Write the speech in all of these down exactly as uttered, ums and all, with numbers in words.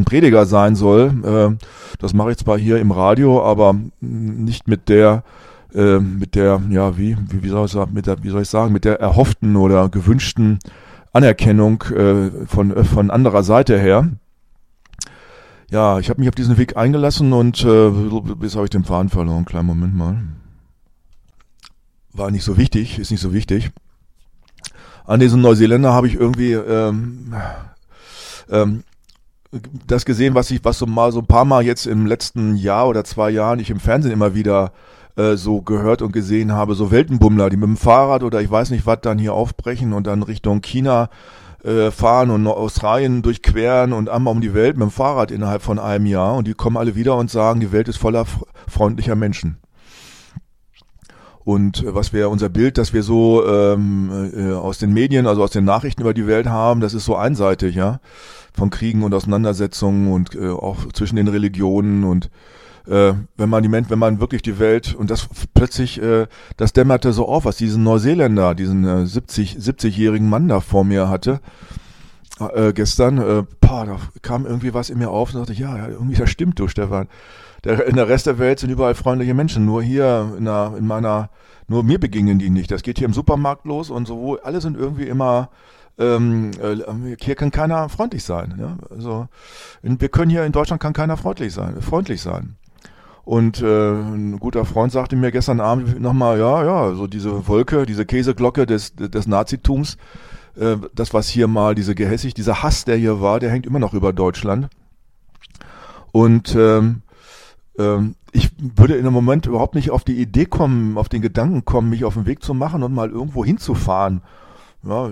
Prediger sein soll. Äh, das mache ich zwar hier im Radio, aber nicht mit der, äh, mit der, ja, wie, wie, wie soll ich sagen, mit der, wie soll ich sagen, mit der erhofften oder gewünschten Anerkennung äh, von, äh, von anderer Seite her. Ja, ich habe mich auf diesen Weg eingelassen und äh, bis habe ich den Faden verloren. Kleinen Moment mal. War nicht so wichtig, ist nicht so wichtig. An diesen Neuseeländer habe ich irgendwie ähm, ähm, das gesehen, was ich, was so mal so ein paar Mal jetzt im letzten Jahr oder zwei Jahren ich im Fernsehen immer wieder äh, so gehört und gesehen habe, so Weltenbummler, die mit dem Fahrrad oder ich weiß nicht was dann hier aufbrechen und dann Richtung China äh, fahren und Australien durchqueren und einmal um die Welt mit dem Fahrrad innerhalb von einem Jahr und die kommen alle wieder und sagen, die Welt ist voller f- freundlicher Menschen. Und äh, was wäre unser Bild, das wir so ähm, äh, aus den Medien, also aus den Nachrichten über die Welt haben, das ist so einseitig, ja, von Kriegen und Auseinandersetzungen und äh, auch zwischen den Religionen und äh, wenn man die Mensch, wenn man wirklich die Welt und das plötzlich, äh, das dämmerte so auf, was diesen Neuseeländer, diesen äh, siebzig, siebzigjährigen Mann da vor mir hatte, äh, gestern, äh, pah, da kam irgendwie was in mir auf und dachte ich, ja, ja, irgendwie das stimmt, du Stefan. Der, in der Rest der Welt sind überall freundliche Menschen, nur hier in, der, in meiner, nur mir begegnen die nicht. Das geht hier im Supermarkt los und so, alle sind irgendwie immer, ähm, äh, hier kann keiner freundlich sein. Ja? Also in, wir können hier in Deutschland kann keiner freundlich sein, freundlich sein. Und äh, ein guter Freund sagte mir gestern Abend nochmal, ja, ja, so diese Wolke, diese Käseglocke des, des Nazitums, äh, das was hier mal, diese gehässig, dieser Hass, der hier war, der hängt immer noch über Deutschland. Und ähm, ähm, ich würde in einem Moment überhaupt nicht auf die Idee kommen, auf den Gedanken kommen, mich auf den Weg zu machen und mal irgendwo hinzufahren. Ja,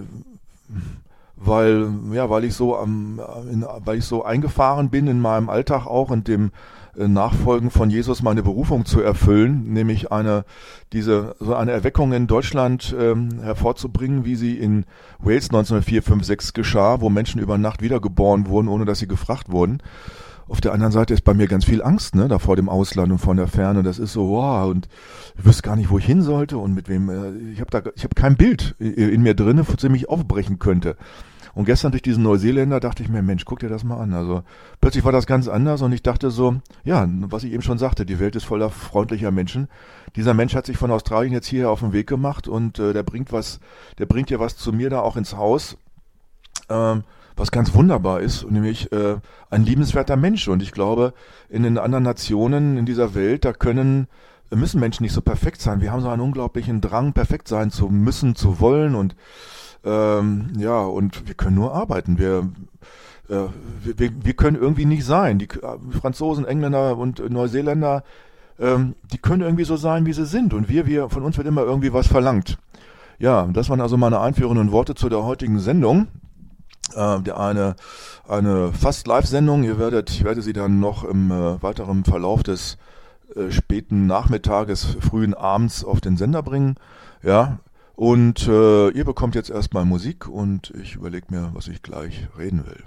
weil, ja, weil ich so am, in, weil ich so eingefahren bin in meinem Alltag auch und dem äh, Nachfolgen von Jesus meine Berufung zu erfüllen, nämlich eine, diese, so eine Erweckung in Deutschland ähm, hervorzubringen, wie sie in Wales neunzehnhundertvier, fünf, sechs geschah, wo Menschen über Nacht wiedergeboren wurden, ohne dass sie gefragt wurden. Auf der anderen Seite ist bei mir ganz viel Angst, ne, da vor dem Ausland und von der Ferne. Das ist so, wow, und ich wüsste gar nicht, wo ich hin sollte und mit wem. Äh, ich habe da, ich habe kein Bild in mir drinne, von dem ich aufbrechen könnte. Und gestern durch diesen Neuseeländer dachte ich mir, Mensch, guck dir das mal an. Also plötzlich war das ganz anders und ich dachte so, ja, was ich eben schon sagte, die Welt ist voller freundlicher Menschen. Dieser Mensch hat sich von Australien jetzt hierher auf den Weg gemacht und äh, der bringt was, der bringt ja was zu mir da auch ins Haus. Ähm, was ganz wunderbar ist, nämlich äh, ein liebenswerter Mensch. Und ich glaube, in den anderen Nationen in dieser Welt, da können, müssen Menschen nicht so perfekt sein. Wir haben so einen unglaublichen Drang, perfekt sein zu müssen, zu wollen. Und ähm, ja, und wir können nur arbeiten. Wir, äh, wir, wir können irgendwie nicht sein. Die Franzosen, Engländer und Neuseeländer, ähm, die können irgendwie so sein, wie sie sind. Und wir, wir, von uns wird immer irgendwie was verlangt. Ja, das waren also meine einführenden Worte zu der heutigen Sendung. Äh, der eine eine fast Live-Sendung. Ihr werdet, ich werde sie dann noch im äh, weiteren Verlauf des äh, späten Nachmittages, frühen Abends auf den Sender bringen. Ja, und äh, ihr bekommt jetzt erstmal Musik und ich überlege mir, was ich gleich reden will.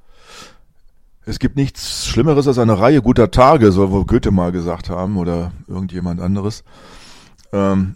Es gibt nichts Schlimmeres als eine Reihe guter Tage, soll wohl Goethe mal gesagt haben oder irgendjemand anderes. Ähm,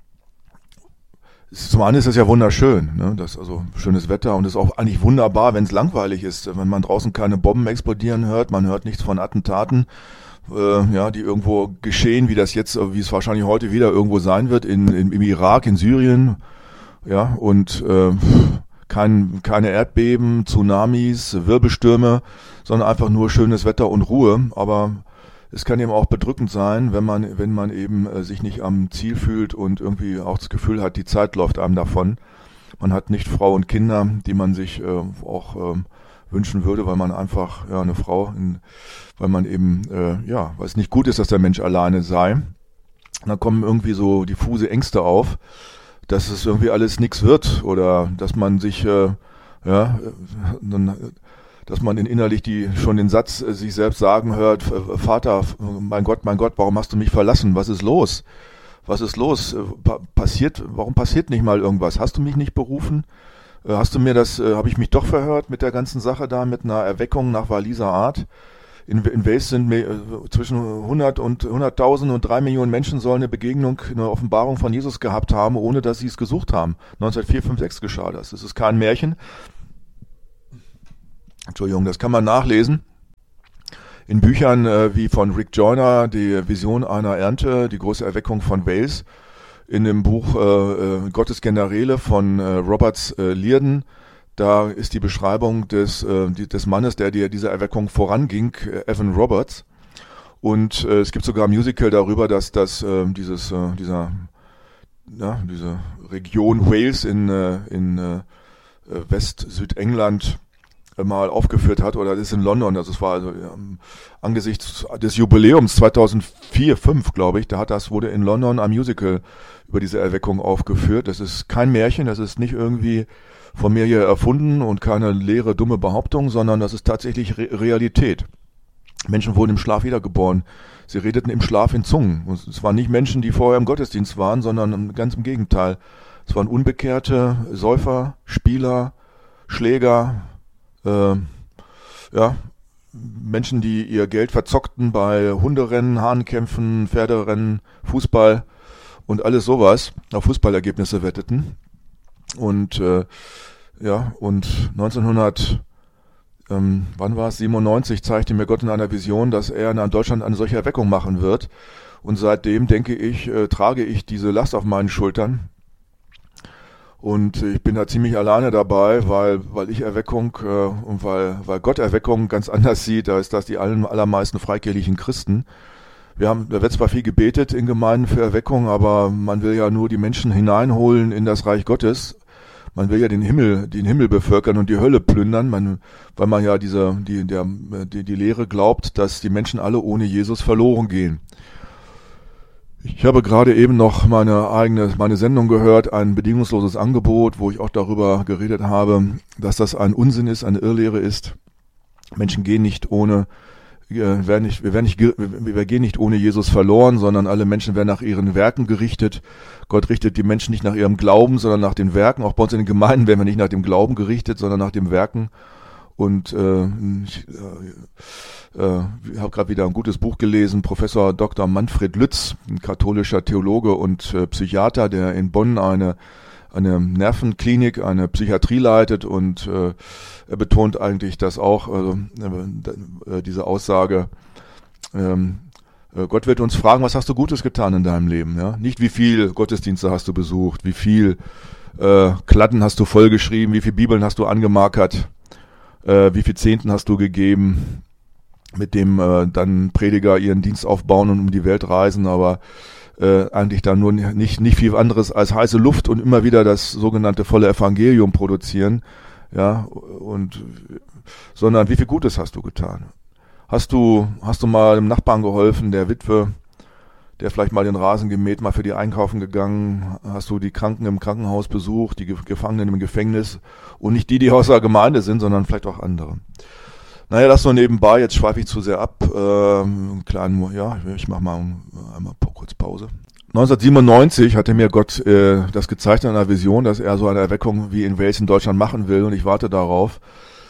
Zum einen ist es ja wunderschön, ne? Das ist also schönes Wetter und es ist auch eigentlich wunderbar, wenn es langweilig ist, wenn man draußen keine Bomben explodieren hört, man hört nichts von Attentaten, äh, ja, die irgendwo geschehen, wie das jetzt, wie es wahrscheinlich heute wieder irgendwo sein wird, in, in im Irak, in Syrien, ja, und äh, kein, keine Erdbeben, Tsunamis, Wirbelstürme, sondern einfach nur schönes Wetter und Ruhe, aber es kann eben auch bedrückend sein, wenn man, wenn man eben äh, sich nicht am Ziel fühlt und irgendwie auch das Gefühl hat, die Zeit läuft einem davon. Man hat nicht Frau und Kinder, die man sich äh, auch äh, wünschen würde, weil man einfach, ja, eine Frau, in, weil man eben, äh, ja, weil es nicht gut ist, dass der Mensch alleine sei. Und dann kommen irgendwie so diffuse Ängste auf, dass es irgendwie alles nichts wird oder dass man sich, äh, ja, dann, dass man innerlich die schon den Satz äh, sich selbst sagen hört, Vater, mein Gott, mein Gott, warum hast du mich verlassen? Was ist los? Was ist los? Pa- passiert, warum passiert nicht mal irgendwas? Hast du mich nicht berufen? Äh, hast du mir das, äh, habe ich mich doch verhört mit der ganzen Sache da, mit einer Erweckung nach Waliser Art? In, in Wales sind äh, zwischen hundert und hunderttausend und drei Millionen Menschen sollen eine Begegnung, eine Offenbarung von Jesus gehabt haben, ohne dass sie es gesucht haben. neunzehnhundertvier, fünf, sechs geschah das. Das ist kein Märchen. Entschuldigung, das kann man nachlesen. in Büchern äh, wie von Rick Joyner, die Vision einer Ernte, die große Erweckung von Wales, in dem Buch äh, äh, Gottes Generäle von äh, Roberts äh, Liardon, da ist die Beschreibung des, äh, die, des Mannes, der die, dieser Erweckung voranging, äh, Evan Roberts. Und äh, es gibt sogar ein Musical darüber, dass, dass äh, dieses, äh, dieser, ja, diese Region Wales in, äh, in äh, West-Südengland mal aufgeführt hat, oder das ist in London, also es war also ja, angesichts des Jubiläums zweitausendvier, fünf, glaube ich, da hat das, wurde in London ein Musical über diese Erweckung aufgeführt. Das ist kein Märchen, das ist nicht irgendwie von mir hier erfunden und keine leere, dumme Behauptung, sondern das ist tatsächlich Re- Realität. Menschen wurden im Schlaf wiedergeboren. Sie redeten im Schlaf in Zungen. Und es waren nicht Menschen, die vorher im Gottesdienst waren, sondern ganz im Gegenteil. Es waren Unbekehrte, Säufer, Spieler, Schläger, äh, ja, Menschen, die ihr Geld verzockten bei Hunderennen, Hahnkämpfen, Pferderennen, Fußball und alles sowas, auf Fußballergebnisse wetteten. Und äh, ja, und neunzehnhundert, ähm, wann war es, siebenundneunzig, zeigte mir Gott in einer Vision, dass er in Deutschland eine solche Erweckung machen wird. Und seitdem, denke ich, äh, trage ich diese Last auf meinen Schultern. Und ich bin da ziemlich alleine dabei, weil weil ich Erweckung äh, und weil weil Gott Erweckung ganz anders sieht, da ist das die allen, allermeisten freikirchlichen Christen. Wir haben, da wird zwar viel gebetet in Gemeinden für Erweckung, aber man will ja nur die Menschen hineinholen in das Reich Gottes. Man will ja den Himmel, den Himmel bevölkern und die Hölle plündern, man, weil man ja diese die der die, die Lehre glaubt, dass die Menschen alle ohne Jesus verloren gehen. Ich habe gerade eben noch meine eigene, meine Sendung gehört, ein bedingungsloses Angebot, wo ich auch darüber geredet habe, dass das ein Unsinn ist, eine Irrlehre ist. Menschen gehen nicht ohne, wir werden nicht, wir werden nicht, wir gehen nicht ohne Jesus verloren, sondern alle Menschen werden nach ihren Werken gerichtet. Gott richtet die Menschen nicht nach ihrem Glauben, sondern nach den Werken. Auch bei uns in den Gemeinden werden wir nicht nach dem Glauben gerichtet, sondern nach den Werken. Und äh, ich äh, ich habe gerade wieder ein gutes Buch gelesen, Professor Doktor Manfred Lütz, ein katholischer Theologe und äh, Psychiater, der in Bonn eine eine Nervenklinik, eine Psychiatrie leitet, und äh, er betont eigentlich, dass auch also, äh, diese Aussage, ähm, äh, Gott wird uns fragen, was hast du Gutes getan in deinem Leben? Ja? Nicht wie viel Gottesdienste hast du besucht, wie viel äh, Kladden hast du vollgeschrieben, wie viel Bibeln hast du angemarkert, äh, wie viel Zehnten hast du gegeben, mit dem äh, dann Prediger ihren Dienst aufbauen und um die Welt reisen, aber äh, eigentlich dann nur nicht nicht viel anderes als heiße Luft und immer wieder das sogenannte volle Evangelium produzieren, ja, und sondern wie viel Gutes hast du getan? Hast du hast du mal dem Nachbarn geholfen, der Witwe, der vielleicht mal den Rasen gemäht, mal für die einkaufen gegangen? Hast du die Kranken im Krankenhaus besucht, die Gefangenen im Gefängnis, und nicht die, die aus der Gemeinde sind, sondern vielleicht auch andere? Naja, das so nebenbei, jetzt schweife ich zu sehr ab. Ähm, kleinen, ja, ich mache mal einmal kurz Pause. neunzehnhundertsiebenundneunzig hatte mir Gott äh, das gezeigt in einer Vision, dass er so eine Erweckung wie in Wales in Deutschland machen will, und ich warte darauf.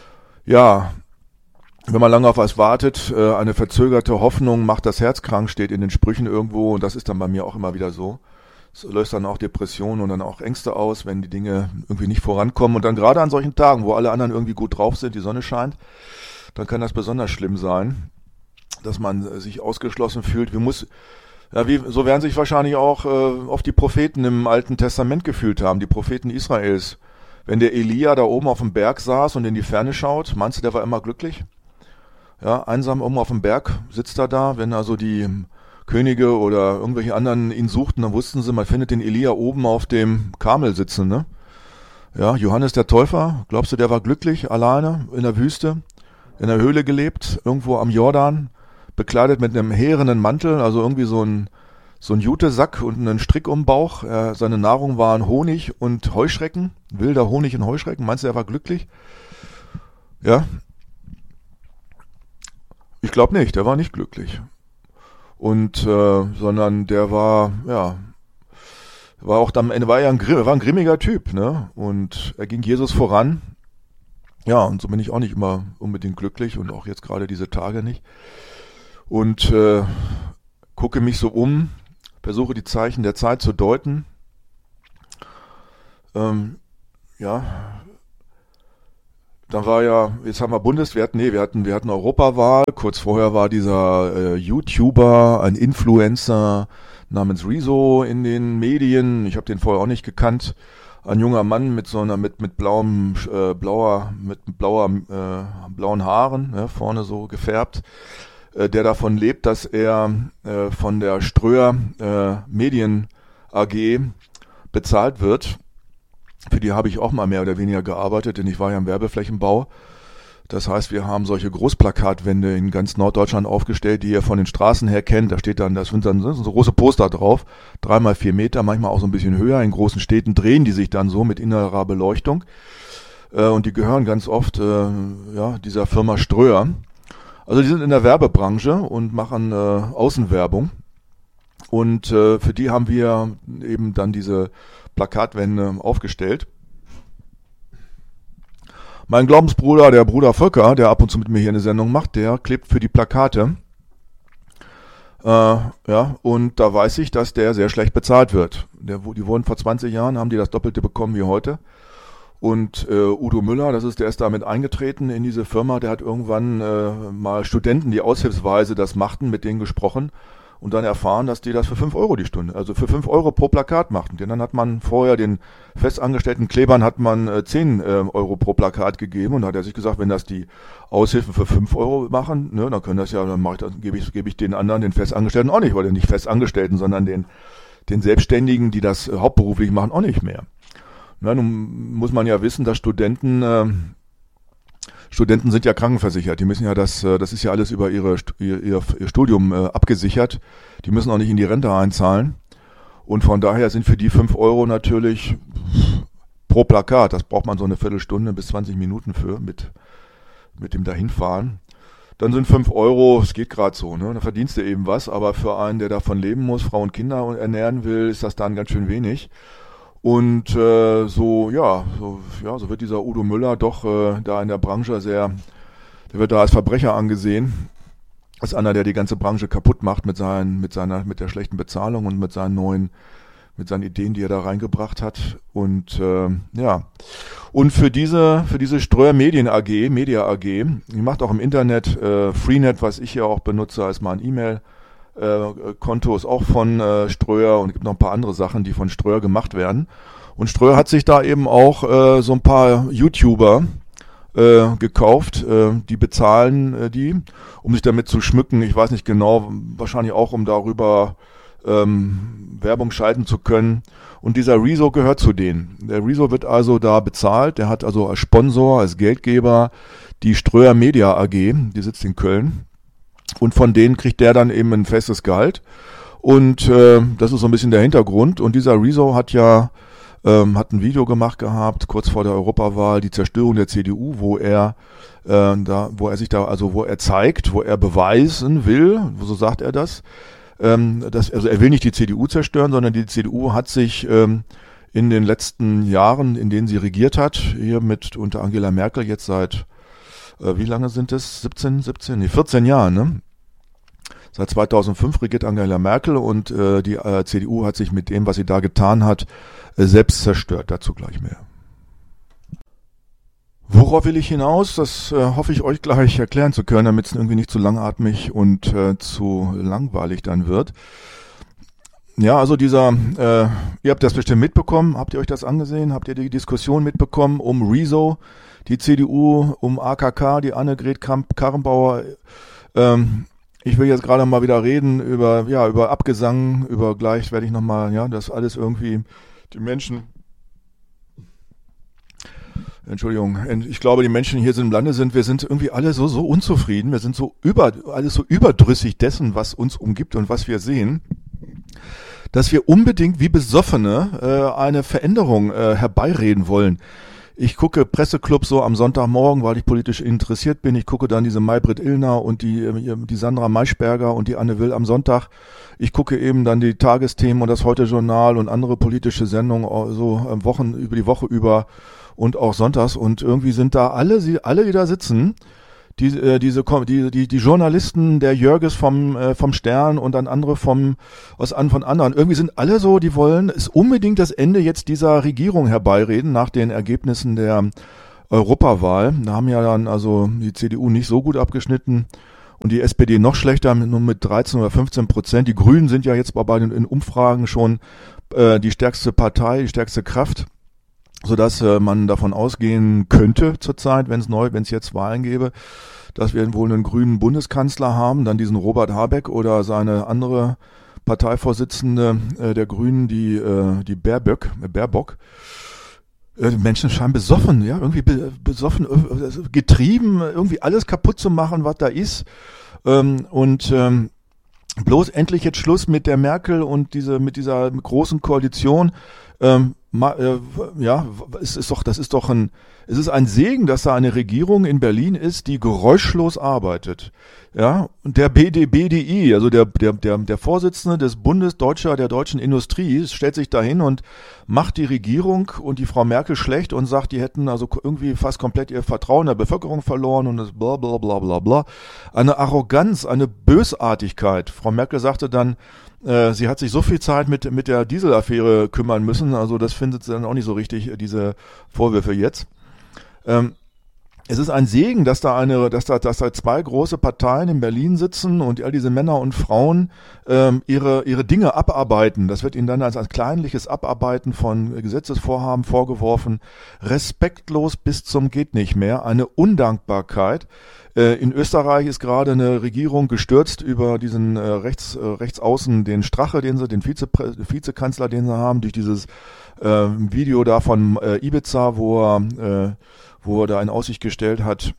Ja, wenn man lange auf was wartet, äh, eine verzögerte Hoffnung macht das Herz krank, steht in den Sprüchen irgendwo, und das ist dann bei mir auch immer wieder so. Es löst dann auch Depressionen und dann auch Ängste aus, wenn die Dinge irgendwie nicht vorankommen, und dann gerade an solchen Tagen, wo alle anderen irgendwie gut drauf sind, die Sonne scheint, dann kann das besonders schlimm sein, dass man sich ausgeschlossen fühlt. Wie muss, ja, wie, so werden sich wahrscheinlich auch äh, oft die Propheten im Alten Testament gefühlt haben, die Propheten Israels. Wenn der Elia da oben auf dem Berg saß und in die Ferne schaut, meinst du, der war immer glücklich? Ja, einsam oben auf dem Berg sitzt er da, wenn also die Könige oder irgendwelche anderen ihn suchten, dann wussten sie, man findet den Elia oben auf dem Karmel sitzen, ne? Ja, Johannes der Täufer, glaubst du, der war glücklich, alleine in der Wüste? In der Höhle gelebt, irgendwo am Jordan, bekleidet mit einem härenen Mantel, also irgendwie so ein so ein Jutesack und einen Strick um den Bauch. Er, seine Nahrung waren Honig und Heuschrecken, wilder Honig und Heuschrecken. Meinst du, er war glücklich? Ja? Ich glaube nicht, der war nicht glücklich. Und, äh, sondern der war, ja, war auch am Ende, war ja ein, war ein grimmiger Typ, ne? Und er ging Jesus voran. Ja, und so bin ich auch nicht immer unbedingt glücklich und auch jetzt gerade diese Tage nicht. Und äh, gucke mich so um, versuche die Zeichen der Zeit zu deuten. Ähm, ja, Dann war ja, jetzt haben wir Bundeswehr, nee, wir hatten, wir hatten Europawahl. Kurz vorher war dieser äh, YouTuber, ein Influencer namens Rezo in den Medien. Ich habe den vorher auch nicht gekannt. Ein junger Mann mit so einer, mit mit blauem, äh, blauer, mit blauer, äh, blauen Haaren, ne, vorne so gefärbt, äh, der davon lebt, dass er äh, von der Ströer äh, Medien A G bezahlt wird. Für die habe ich auch mal mehr oder weniger gearbeitet, denn ich war ja im Werbeflächenbau. Das heißt, wir haben solche Großplakatwände in ganz Norddeutschland aufgestellt, die ihr von den Straßen her kennt. Da steht dann, das sind dann so große Poster drauf, drei mal vier Meter, manchmal auch so ein bisschen höher. In großen Städten drehen die sich dann so mit innerer Beleuchtung. Äh, und die gehören ganz oft äh, ja, dieser Firma Ströer. Also die sind in der Werbebranche und machen äh, Außenwerbung. Und äh, für die haben wir eben dann diese Plakatwände aufgestellt. Mein Glaubensbruder, der Bruder Volker, der ab und zu mit mir hier eine Sendung macht, der klebt für die Plakate. Äh, ja, und da weiß ich, dass der sehr schlecht bezahlt wird. Der, die wurden vor zwanzig Jahren, haben die das Doppelte bekommen wie heute. Und äh, Udo Müller, das ist, der ist damit eingetreten in diese Firma, der hat irgendwann äh, mal Studenten, die aushilfsweise das machten, mit denen gesprochen. Und dann erfahren, dass die das für fünf Euro die Stunde, also für fünf Euro pro Plakat machten. Denn dann hat man vorher den festangestellten Klebern hat man äh, zehn äh, Euro pro Plakat gegeben und da hat er sich gesagt, wenn das die Aushilfen für fünf Euro machen, ne, dann können das ja, dann mache ich das, gebe ich, gebe ich den anderen, den Festangestellten auch nicht, weil den nicht Festangestellten, sondern den, den Selbstständigen, die das äh, hauptberuflich machen, auch nicht mehr. Na, nun muss man ja wissen, dass Studenten äh, Studenten sind ja krankenversichert, die müssen ja das, das ist ja alles über ihre, ihr, ihr Studium äh, abgesichert, die müssen auch nicht in die Rente einzahlen und von daher sind für die fünf Euro natürlich pro Plakat, das braucht man so eine Viertelstunde bis zwanzig Minuten für, mit, mit dem Dahinfahren. Dann sind fünf Euro, es geht gerade so, ne? Da verdienst du eben was, aber für einen, der davon leben muss, Frau und Kinder ernähren will, ist das dann ganz schön wenig. Und äh, so, ja, so, ja, so wird dieser Udo Müller doch äh, da in der Branche sehr, der wird da als Verbrecher angesehen, als einer, der die ganze Branche kaputt macht mit seinen, mit seiner, mit der schlechten Bezahlung und mit seinen neuen, mit seinen Ideen, die er da reingebracht hat. Und äh, ja, und für diese, für diese Ströer Medien A G, Media A G, die macht auch im Internet äh, Freenet, was ich hier auch benutze als mein E-Mail. Äh, Konto ist auch von äh, Ströer und es gibt noch ein paar andere Sachen, die von Ströer gemacht werden. Und Ströer hat sich da eben auch äh, so ein paar YouTuber äh, gekauft, äh, die bezahlen äh, die, um sich damit zu schmücken. Ich weiß nicht genau, wahrscheinlich auch, um darüber ähm, Werbung schalten zu können. Und dieser Rezo gehört zu denen. Der Rezo wird also da bezahlt. Der hat also als Sponsor, als Geldgeber die Ströer Media A G, die sitzt in Köln. Und von denen kriegt der dann eben ein festes Gehalt. Und äh, das ist so ein bisschen der Hintergrund. Und dieser Rezo hat ja ähm, hat ein Video gemacht gehabt, kurz vor der Europawahl, die Zerstörung der C D U, wo er äh, da, wo er sich da, also wo er zeigt, wo er beweisen will, so sagt er das, ähm, dass, also er will nicht die C D U zerstören, sondern die C D U hat sich ähm, in den letzten Jahren, in denen sie regiert hat, hier mit unter Angela Merkel jetzt seit wie lange sind es? siebzehn, siebzehn, nee, vierzehn Jahre, ne? Seit zweitausendfünf regiert Angela Merkel und äh, die äh, C D U hat sich mit dem, was sie da getan hat, äh, selbst zerstört. Dazu gleich mehr. Worauf will ich hinaus? Das äh, hoffe ich euch gleich erklären zu können, damit es irgendwie nicht zu langatmig und äh, zu langweilig dann wird. Ja, also dieser, äh, ihr habt das bestimmt mitbekommen, habt ihr euch das angesehen? Habt ihr die Diskussion mitbekommen um Rezo? Die C D U, um A K K, die Annegret Kramp-Karrenbauer. Ähm, ich will jetzt gerade mal wieder reden über, ja, über Abgesang, über gleich werde ich nochmal, ja, das alles irgendwie, die Menschen, Entschuldigung, ich glaube, die Menschen hier im Lande sind, wir sind irgendwie alle so, so unzufrieden, wir sind so über, alles so überdrüssig dessen, was uns umgibt und was wir sehen, dass wir unbedingt wie Besoffene äh, eine Veränderung äh, herbeireden wollen. Ich gucke Presseclub so am Sonntagmorgen, weil ich politisch interessiert bin. Ich gucke dann diese Maybrit Illner und die, die Sandra Maischberger und die Anne Will am Sonntag. Ich gucke eben dann die Tagesthemen und das Heute-Journal und andere politische Sendungen so Wochen über die Woche über und auch sonntags. Und irgendwie sind da alle, alle die da sitzen, die, äh, diese, die, die, die Journalisten, der Jörges vom, äh, vom Stern und dann andere vom, aus an, von anderen. Irgendwie sind alle so, die wollen, ist unbedingt das Ende jetzt dieser Regierung herbeireden nach den Ergebnissen der Europawahl. Da haben ja dann also die C D U nicht so gut abgeschnitten und die S P D noch schlechter, mit, nur mit dreizehn oder fünfzehn Prozent. Die Grünen sind ja jetzt bei den in Umfragen schon äh, die stärkste Partei, die stärkste Kraft, sodass äh, man davon ausgehen könnte zurzeit, wenn es neu, wenn es jetzt Wahlen gäbe, dass wir wohl einen grünen Bundeskanzler haben, dann diesen Robert Habeck oder seine andere Parteivorsitzende äh, der Grünen, die äh, die Baerbock, äh, Baerbock. Äh, Menschen scheinen besoffen, ja, irgendwie be- besoffen, äh, getrieben, irgendwie alles kaputt zu machen, was da ist. Ähm, und ähm, bloß endlich jetzt Schluss mit der Merkel und diese mit dieser großen Koalition. Ähm, ma, äh, ja, es ist doch, das ist doch ein, es ist ein Segen, dass da eine Regierung in Berlin ist, die geräuschlos arbeitet. Ja, und der B D B D I, also der der der der Vorsitzende des Bundes Deutscher der deutschen Industrie, stellt sich dahin und macht die Regierung und die Frau Merkel schlecht und sagt, die hätten also irgendwie fast komplett ihr Vertrauen der Bevölkerung verloren und das bla bla bla bla bla. Eine Arroganz, eine Bösartigkeit. Frau Merkel sagte dann, äh, sie hat sich so viel Zeit mit mit der Dieselaffäre kümmern müssen, also das findet sie dann auch nicht so richtig, diese Vorwürfe jetzt. Ähm, Es ist ein Segen, dass da eine, dass da, dass da zwei große Parteien in Berlin sitzen und all diese Männer und Frauen ähm, ihre ihre Dinge abarbeiten. Das wird ihnen dann als ein kleinliches Abarbeiten von Gesetzesvorhaben vorgeworfen. Respektlos bis zum geht nicht mehr. Eine Undankbarkeit. Äh, in Österreich ist gerade eine Regierung gestürzt über diesen äh, rechts äh, rechtsaußen den Strache, den sie, den Vize, Vizekanzler, den sie haben, durch dieses äh, Video da von äh, Ibiza, wo er äh, wo er da in Aussicht gestellt hat,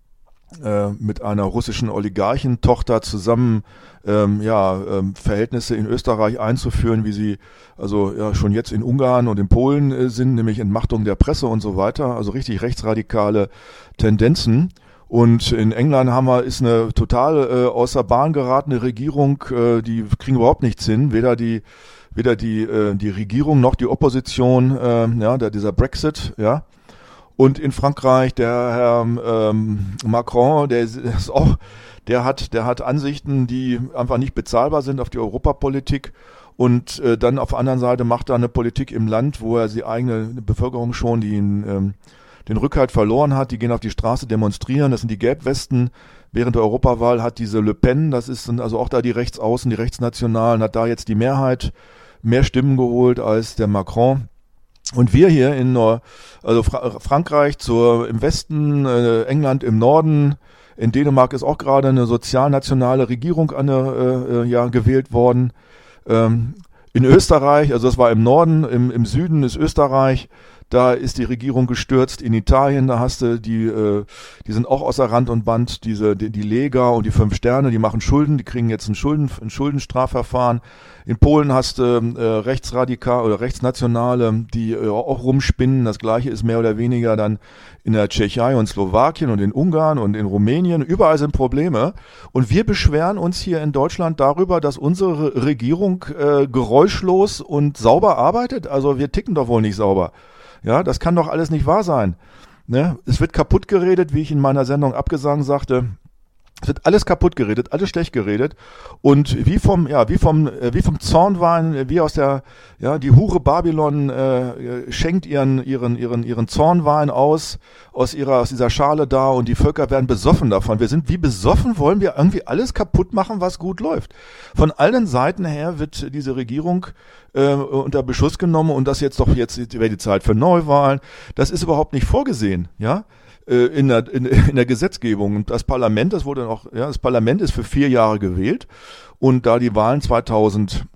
äh, mit einer russischen Oligarchentochter zusammen ähm, ja, ähm, Verhältnisse in Österreich einzuführen, wie sie also ja schon jetzt in Ungarn und in Polen äh, sind, nämlich Entmachtung der Presse und so weiter, also richtig rechtsradikale Tendenzen. Und in England haben wir, ist eine total äh, außer Bahn geratene Regierung, äh, die kriegen überhaupt nichts hin, weder die weder die äh, die Regierung noch die Opposition, äh, ja, der, dieser Brexit, ja. Und in Frankreich der Herr ähm, Macron, der ist auch, der hat, der hat Ansichten, die einfach nicht bezahlbar sind auf die Europapolitik. Und äh, dann auf der anderen Seite macht er eine Politik im Land, wo er die eigene Bevölkerung schon die, ähm, den Rückhalt verloren hat. Die gehen auf die Straße demonstrieren. Das sind die Gelbwesten. Während der Europawahl hat diese Le Pen, das ist sind also auch da die Rechtsaußen, die Rechtsnationalen, hat da jetzt die Mehrheit, mehr Stimmen geholt als der Macron. Und wir hier in also Fra- Frankreich zur im Westen, äh, England im Norden, in Dänemark ist auch gerade eine sozialnationale Regierung eine, äh, ja, gewählt worden. Ähm, in Österreich, also das war im Norden, im, im Süden ist Österreich, da ist die Regierung gestürzt. In Italien, da hast du die, äh, die sind auch außer Rand und Band, diese die, die Lega und die Fünf Sterne, die machen Schulden, die kriegen jetzt ein Schulden, ein Schuldenstrafverfahren. In Polen hast du äh, Rechtsradikal oder Rechtsnationale, die äh, auch rumspinnen. Das Gleiche ist mehr oder weniger dann in der Tschechei und Slowakien und in Ungarn und in Rumänien. Überall sind Probleme. Und wir beschweren uns hier in Deutschland darüber, dass unsere Regierung äh, geräuschlos und sauber arbeitet. Also wir ticken doch wohl nicht sauber. Ja, das kann doch alles nicht wahr sein. Ne? Es wird kaputt geredet, wie ich in meiner Sendung Abgesang sagte. Es wird alles kaputt geredet, alles schlecht geredet und wie vom ja wie vom äh, wie vom Zornwein, wie aus der ja die Hure Babylon äh, schenkt ihren ihren ihren ihren Zornwein aus aus ihrer aus dieser Schale da und die Völker werden besoffen davon. Wir sind wie besoffen, wollen wir irgendwie alles kaputt machen, was gut läuft. Von allen Seiten her wird diese Regierung äh, unter Beschuss genommen und das jetzt doch jetzt wäre die Zeit für Neuwahlen. Das ist überhaupt nicht vorgesehen, ja. In der, in, in der Gesetzgebung. Und das Parlament, das wurde noch, ja, das Parlament ist für vier Jahre gewählt und da die Wahlen zweitausendsiebzehn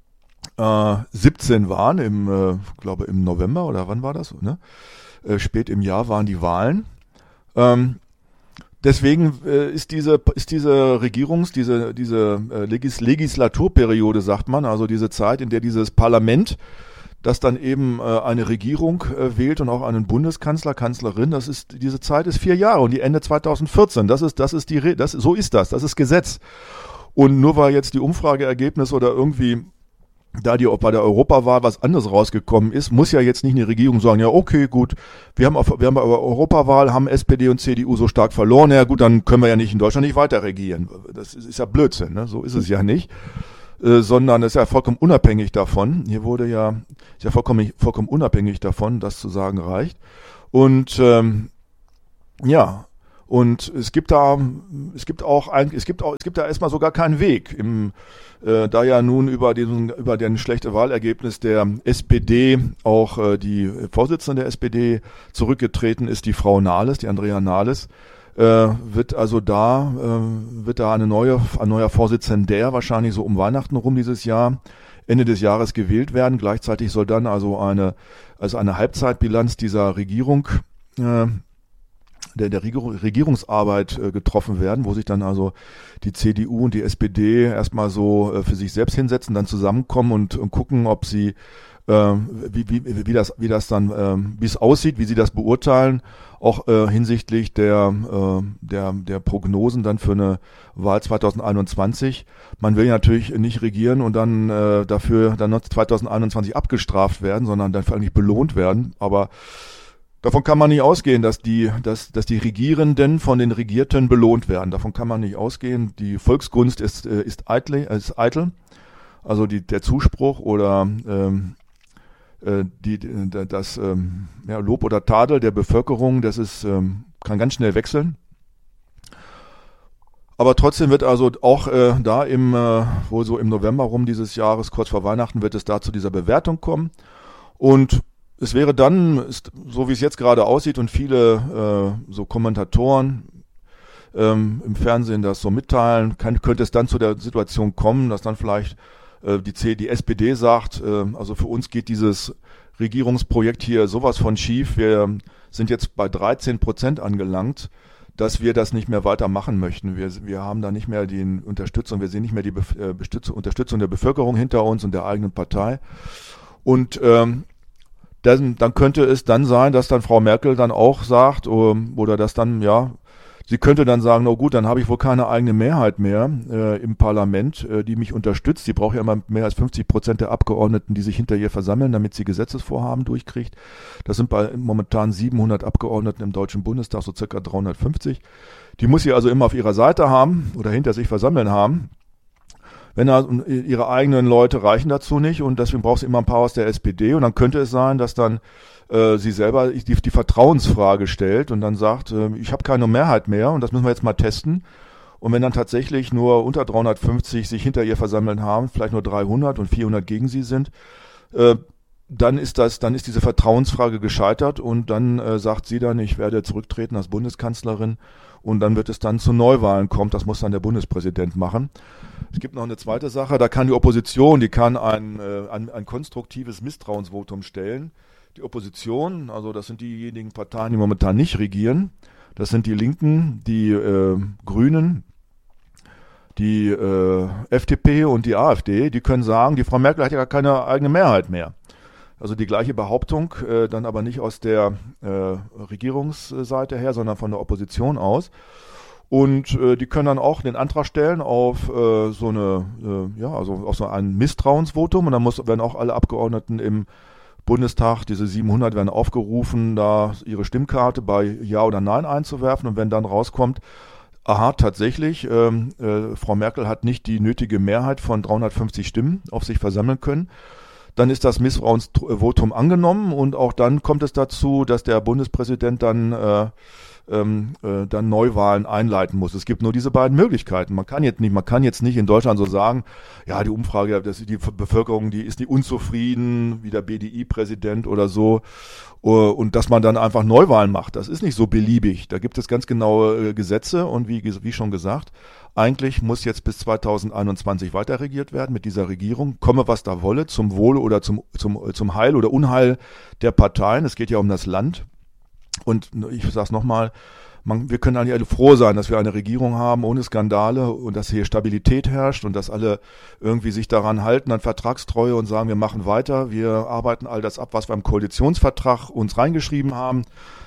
waren, im, äh, glaube im November oder wann war das, ne? Äh, spät im Jahr waren die Wahlen. Ähm, deswegen äh, ist diese ist diese Regierungs, diese diese äh, Legis, Legislaturperiode, sagt man, also diese Zeit, in der dieses Parlament dass dann eben äh, eine Regierung äh, wählt und auch einen Bundeskanzler, Kanzlerin, das ist, diese Zeit ist vier Jahre und die Ende zweitausendvierzehn, das ist, das ist die, Re- das, so ist das, das ist Gesetz. Und nur weil jetzt die Umfrageergebnisse oder irgendwie da die bei der Europawahl was anderes rausgekommen ist, muss ja jetzt nicht eine Regierung sagen, ja okay, gut, wir haben auf, wir haben bei der Europawahl, haben S P D und C D U so stark verloren, ja gut, dann können wir ja nicht in Deutschland nicht weiter regieren. Das ist, ist ja Blödsinn, ne? So ist es ja nicht. Äh, sondern es ist ja vollkommen unabhängig davon. Hier wurde ja, ist ja vollkommen, vollkommen unabhängig davon, das zu sagen reicht. Und ähm, Ja, und es gibt da, es gibt auch ein, es gibt auch, es gibt da erstmal sogar keinen Weg. Im, äh, da ja nun über den, über den schlechte Wahlergebnis der S P D auch äh, die Vorsitzende der S P D zurückgetreten ist, die Frau Nahles, die Andrea Nahles, äh, wird also da, äh, wird da eine neue, ein neuer Vorsitzender wahrscheinlich so um Weihnachten rum dieses Jahr, Ende des Jahres gewählt werden. Gleichzeitig soll dann also eine, also eine Halbzeitbilanz dieser Regierung, äh, der, der Regierungsarbeit äh, getroffen werden, wo sich dann also die C D U und die S P D erstmal so äh, für sich selbst hinsetzen, dann zusammenkommen und, und gucken, ob sie äh, wie, wie, wie das wie das dann äh, wie es aussieht, wie sie das beurteilen, auch äh, hinsichtlich der äh, der der Prognosen dann für eine Wahl zwanzig einundzwanzig. Man will ja natürlich nicht regieren und dann äh, dafür dann zwanzig einundzwanzig abgestraft werden, sondern dann vor allem nicht belohnt werden, aber davon kann man nicht ausgehen, dass die, dass, dass die Regierenden von den Regierten belohnt werden. Davon kann man nicht ausgehen. Die Volksgunst ist, äh, ist, eitel, ist eitel. Also die, der Zuspruch oder ähm, äh, die, das ähm, ja, Lob oder Tadel der Bevölkerung, das ist, ähm, kann ganz schnell wechseln. Aber trotzdem wird also auch äh, da im, äh, wohl so im November rum dieses Jahres, kurz vor Weihnachten, wird es da zu dieser Bewertung kommen. Und es wäre dann, ist, so wie es jetzt gerade aussieht und viele äh, so Kommentatoren ähm, im Fernsehen das so mitteilen, kann, könnte es dann zu der Situation kommen, dass dann vielleicht äh, die, C, die S P D sagt, äh, also für uns geht dieses Regierungsprojekt hier sowas von schief, wir sind jetzt bei dreizehn Prozent angelangt, dass wir das nicht mehr weitermachen möchten. Wir, wir haben da nicht mehr die Unterstützung, wir sehen nicht mehr die Bef- äh, Unterstützung der Bevölkerung hinter uns und der eigenen Partei. Und ähm, Dann, dann könnte es dann sein, dass dann Frau Merkel dann auch sagt, oder dass dann, ja, sie könnte dann sagen, oh gut, dann habe ich wohl keine eigene Mehrheit mehr äh, im Parlament, äh, die mich unterstützt. Sie braucht ja immer mehr als fünfzig Prozent der Abgeordneten, die sich hinter ihr versammeln, damit sie Gesetzesvorhaben durchkriegt. Das sind bei momentan siebenhundert Abgeordneten im Deutschen Bundestag, so circa dreihundertfünfzig. Die muss sie also immer auf ihrer Seite haben oder hinter sich versammeln haben. Wenn er, ihre eigenen Leute reichen dazu nicht und deswegen braucht sie immer ein paar aus der S P D und dann könnte es sein, dass dann äh, sie selber die, die Vertrauensfrage stellt und dann sagt, äh, ich habe keine Mehrheit mehr und das müssen wir jetzt mal testen. Und wenn dann tatsächlich nur unter dreihundertfünfzig sich hinter ihr versammeln haben, vielleicht nur dreihundert und vierhundert gegen sie sind, äh, dann ist das, dann ist diese Vertrauensfrage gescheitert und dann äh, sagt sie dann, ich werde zurücktreten als Bundeskanzlerin und dann wird es dann zu Neuwahlen kommen. Das muss dann der Bundespräsident machen. Es gibt noch eine zweite Sache, da kann die Opposition, die kann ein, äh, ein, ein konstruktives Misstrauensvotum stellen. Die Opposition, also das sind diejenigen Parteien, die momentan nicht regieren, das sind die Linken, die äh, Grünen, die äh, F D P und die AfD, die können sagen, die Frau Merkel hat ja gar keine eigene Mehrheit mehr. Also die gleiche Behauptung, äh, dann aber nicht aus der äh, Regierungsseite her, sondern von der Opposition aus. Und äh, die können dann auch den Antrag stellen auf äh, so eine, äh, ja, also auf so ein Misstrauensvotum und dann muss, werden auch alle Abgeordneten im Bundestag, diese siebenhundert, werden aufgerufen, da ihre Stimmkarte bei Ja oder Nein einzuwerfen und wenn dann rauskommt, aha, tatsächlich, ähm, äh, Frau Merkel hat nicht die nötige Mehrheit von dreihundertfünfzig Stimmen auf sich versammeln können, dann ist das Misstrauensvotum angenommen und auch dann kommt es dazu, dass der Bundespräsident dann äh, ähm, äh, dann Neuwahlen einleiten muss. Es gibt nur diese beiden Möglichkeiten. Man kann jetzt nicht, man kann jetzt nicht in Deutschland so sagen, ja, die Umfrage, das, die Bevölkerung, die ist nicht unzufrieden, wie der B D I-Präsident oder so, uh, und dass man dann einfach Neuwahlen macht. Das ist nicht so beliebig. Da gibt es ganz genaue äh, Gesetze und wie, wie schon gesagt, eigentlich muss jetzt bis zwanzig einundzwanzig weiter regiert werden mit dieser Regierung, komme was da wolle, zum Wohle oder zum, zum, zum Heil oder Unheil der Parteien. Es geht ja um das Land. Und ich sage es nochmal, wir können eigentlich alle froh sein, dass wir eine Regierung haben ohne Skandale und dass hier Stabilität herrscht und dass alle irgendwie sich daran halten, an Vertragstreue und sagen, wir machen weiter, wir arbeiten all das ab, was wir im Koalitionsvertrag uns reingeschrieben haben.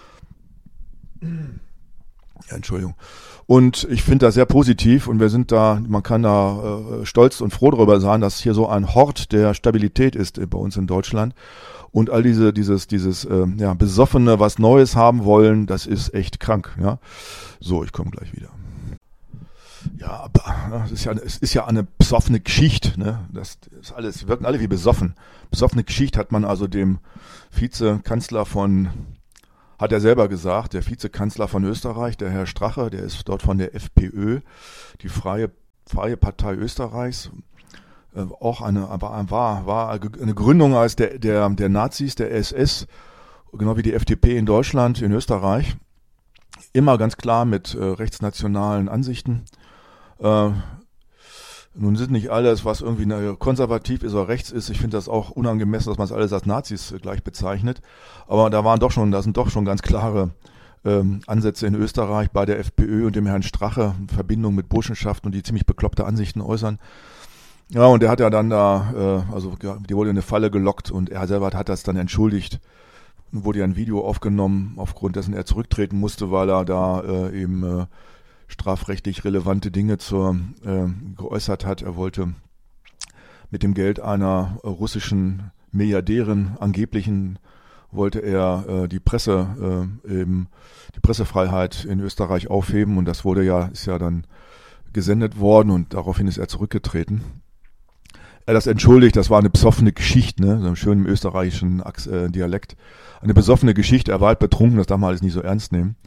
Ja, Entschuldigung. Und ich finde das sehr positiv und wir sind da, man kann da äh, stolz und froh darüber sein, dass hier so ein Hort der Stabilität ist bei uns in Deutschland. Und all diese, dieses, dieses, äh, ja, Besoffene, was Neues haben wollen, das ist echt krank, ja. So, ich komme gleich wieder. Ja, aber ja, es ist ja, es ist ja eine besoffene Geschichte, ne. Das ist alles, wirken alle wie besoffen. Besoffene Geschichte hat man also dem Vizekanzler von hat er selber gesagt, der Vizekanzler von Österreich, der Herr Strache, der ist dort von der FPÖ, die Freie, Freie Partei Österreichs, äh, auch eine, aber war, war eine Gründung als der, der, der Nazis, der S S, genau wie die F D P in Deutschland, in Österreich, immer ganz klar mit äh, rechtsnationalen Ansichten. Äh, Nun sind nicht alles, was irgendwie konservativ ist oder rechts ist. Ich finde das auch unangemessen, dass man es alles als Nazis gleich bezeichnet. Aber da waren doch schon, da sind doch schon ganz klare ähm, Ansätze in Österreich bei der FPÖ und dem Herrn Strache in Verbindung mit Burschenschaften und die ziemlich bekloppte Ansichten äußern. Ja, und der hat ja dann da, äh, also die wurde in eine Falle gelockt und er selber hat das dann entschuldigt. Und wurde ja ein Video aufgenommen, aufgrund dessen er zurücktreten musste, weil er da äh, eben äh, strafrechtlich relevante Dinge zur, äh, geäußert hat. Er wollte mit dem Geld einer äh, russischen Milliardärin, angeblichen, wollte er äh, die Presse, äh, eben die Pressefreiheit in Österreich aufheben und das wurde ja, ist ja dann gesendet worden und daraufhin ist er zurückgetreten. Er das entschuldigt, das war eine besoffene Geschichte, ne, so einem schönen österreichischen äh, Dialekt. Eine besoffene Geschichte, er war halt betrunken, das darf man alles nicht so ernst nehmen.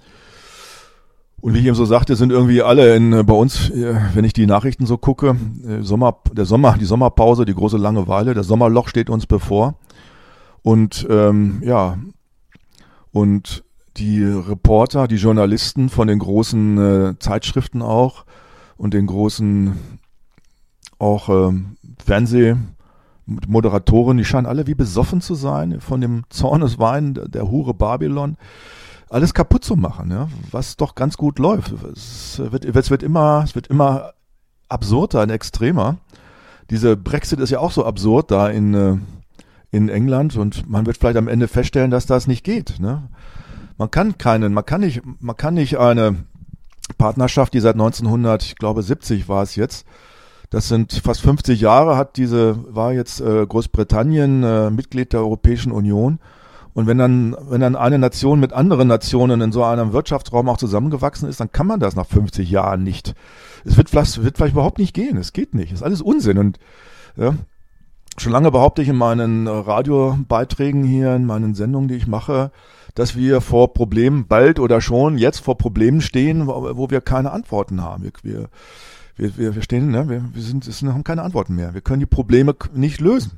Und wie ich eben so sagte, sind irgendwie alle in, bei uns, wenn ich die Nachrichten so gucke, Sommer, der Sommer, die Sommerpause, die große Langeweile, das Sommerloch steht uns bevor. Und ähm, ja, und die Reporter, die Journalisten von den großen äh, Zeitschriften auch und den großen auch ähm, Fernsehmoderatoren, die scheinen alle wie besoffen zu sein von dem Zorneswein der Hure Babylon. Alles kaputt zu machen, ja, was doch ganz gut läuft. Es wird, es wird immer, es wird immer absurder und extremer. Diese Brexit ist ja auch so absurd da in, in England und man wird vielleicht am Ende feststellen, dass das nicht geht, ne? Man kann keinen, man kann nicht, man kann nicht eine Partnerschaft, die seit neunzehnhundert, ich glaube siebzig war es jetzt, das sind fast fünfzig Jahre, hat diese, war jetzt äh, Großbritannien äh, Mitglied der Europäischen Union. Und wenn dann, wenn dann eine Nation mit anderen Nationen in so einem Wirtschaftsraum auch zusammengewachsen ist, dann kann man das nach fünfzig Jahren nicht. Es wird vielleicht, wird vielleicht überhaupt nicht gehen. Es geht nicht. Es ist alles Unsinn. Und ja, schon lange behaupte ich in meinen Radiobeiträgen hier, in meinen Sendungen, die ich mache, dass wir vor Problemen bald oder schon jetzt vor Problemen stehen, wo, wo wir keine Antworten haben. Wir, wir, wir, wir stehen, ne, wir, wir sind, wir haben keine Antworten mehr. Wir können die Probleme nicht lösen.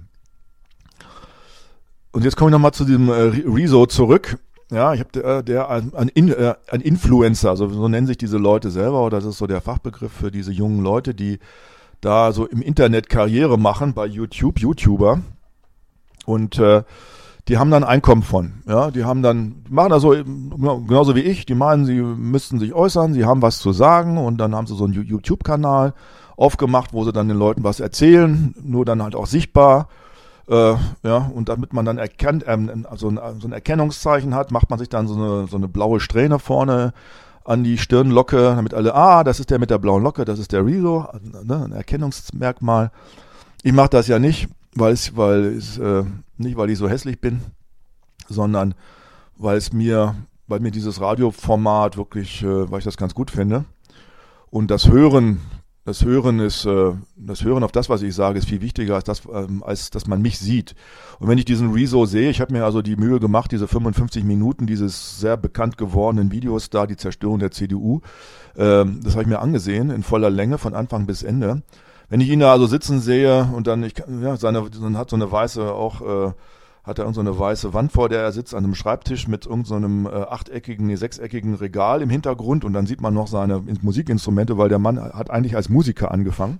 Und jetzt komme ich nochmal zu diesem äh, Rezo zurück. Ja, ich habe der, der ein, ein, äh, ein Influencer, also so nennen sich diese Leute selber, oder das ist so der Fachbegriff für diese jungen Leute, die da so im Internet Karriere machen bei YouTube, YouTuber. Und äh, die haben dann Einkommen von. Ja, die haben dann, die machen das so genauso wie ich, die meinen, sie müssten sich äußern, sie haben was zu sagen und dann haben sie so einen YouTube-Kanal aufgemacht, wo sie dann den Leuten was erzählen, nur dann halt auch sichtbar. Äh, ja, und damit man dann erkennt, ähm, also ein, so ein Erkennungszeichen hat, macht man sich dann so eine, so eine blaue Strähne vorne an die Stirnlocke, damit alle, ah, das ist der mit der blauen Locke, das ist der Rezo, ne, ein Erkennungsmerkmal. Ich mache das ja nicht, weil es, weil es, äh, nicht weil ich so hässlich bin, sondern weil es mir, weil mir dieses Radioformat wirklich, äh, weil ich das ganz gut finde. Und das Hören, das Hören ist, äh, das Hören auf das, was ich sage, ist viel wichtiger als das, ähm, als dass man mich sieht. Und wenn ich diesen Rezo sehe, ich habe mir also die Mühe gemacht, diese fünfundfünfzig Minuten dieses sehr bekannt gewordenen Videos da, die Zerstörung der C D U, ähm, das habe ich mir angesehen in voller Länge von Anfang bis Ende. Wenn ich ihn da also sitzen sehe und dann, ich, ja, seine, dann hat so eine weiße auch, äh, hat er irgend so eine weiße Wand, vor der er sitzt, an einem Schreibtisch mit irgendeinem so äh, achteckigen, nee, sechseckigen Regal im Hintergrund und dann sieht man noch seine Musikinstrumente, weil der Mann hat eigentlich als Musiker angefangen.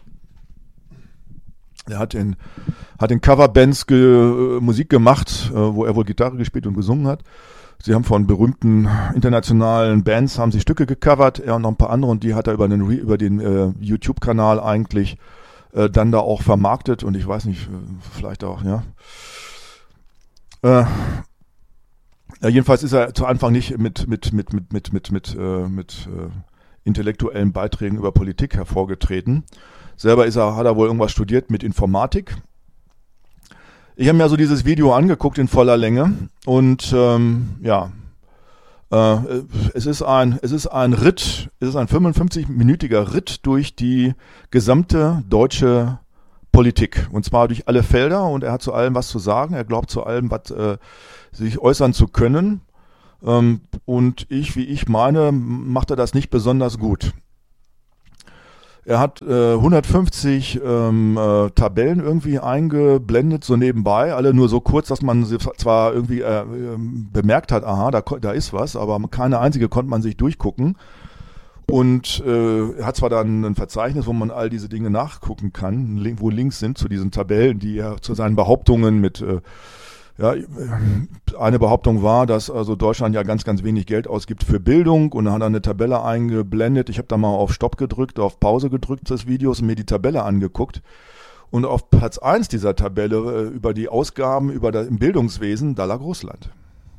Er hat in, hat in Coverbands ge, äh, Musik gemacht, äh, wo er wohl Gitarre gespielt und gesungen hat. Sie haben von berühmten internationalen Bands haben sie Stücke gecovert, er und noch ein paar andere und die hat er über den, über den äh, YouTube-Kanal eigentlich äh, dann da auch vermarktet und ich weiß nicht, vielleicht auch, ja. Äh, ja, jedenfalls ist er zu Anfang nicht mit mit mit mit mit mit mit äh, mit äh, intellektuellen Beiträgen über Politik hervorgetreten. Selber ist er, hat er wohl irgendwas studiert mit Informatik. Ich habe mir also dieses Video angeguckt in voller Länge und ähm, ja, äh, es ist ein es ist ein Ritt, es ist ein fünfundfünfzig-minütiger Ritt durch die gesamte deutsche Politik und zwar durch alle Felder und er hat zu allem was zu sagen, er glaubt zu allem was äh, sich äußern zu können Ähm, und ich, wie ich meine, macht er das nicht besonders gut. Er hat äh, hundertfünfzig ähm, äh, Tabellen irgendwie eingeblendet, so nebenbei, alle nur so kurz, dass man sie zwar irgendwie äh, bemerkt hat, aha, da, da ist was, aber keine einzige konnte man sich durchgucken. Und äh, er hat zwar dann ein Verzeichnis, wo man all diese Dinge nachgucken kann, wo Links sind zu diesen Tabellen, die er zu seinen Behauptungen mit äh, ja, eine Behauptung war, dass also Deutschland ja ganz, ganz wenig Geld ausgibt für Bildung, und dann hat er eine Tabelle eingeblendet. Ich habe da mal auf Stopp gedrückt, auf Pause gedrückt des Videos und mir die Tabelle angeguckt. Und auf Platz eins dieser Tabelle äh, über die Ausgaben über das, im Bildungswesen, da lag Russland.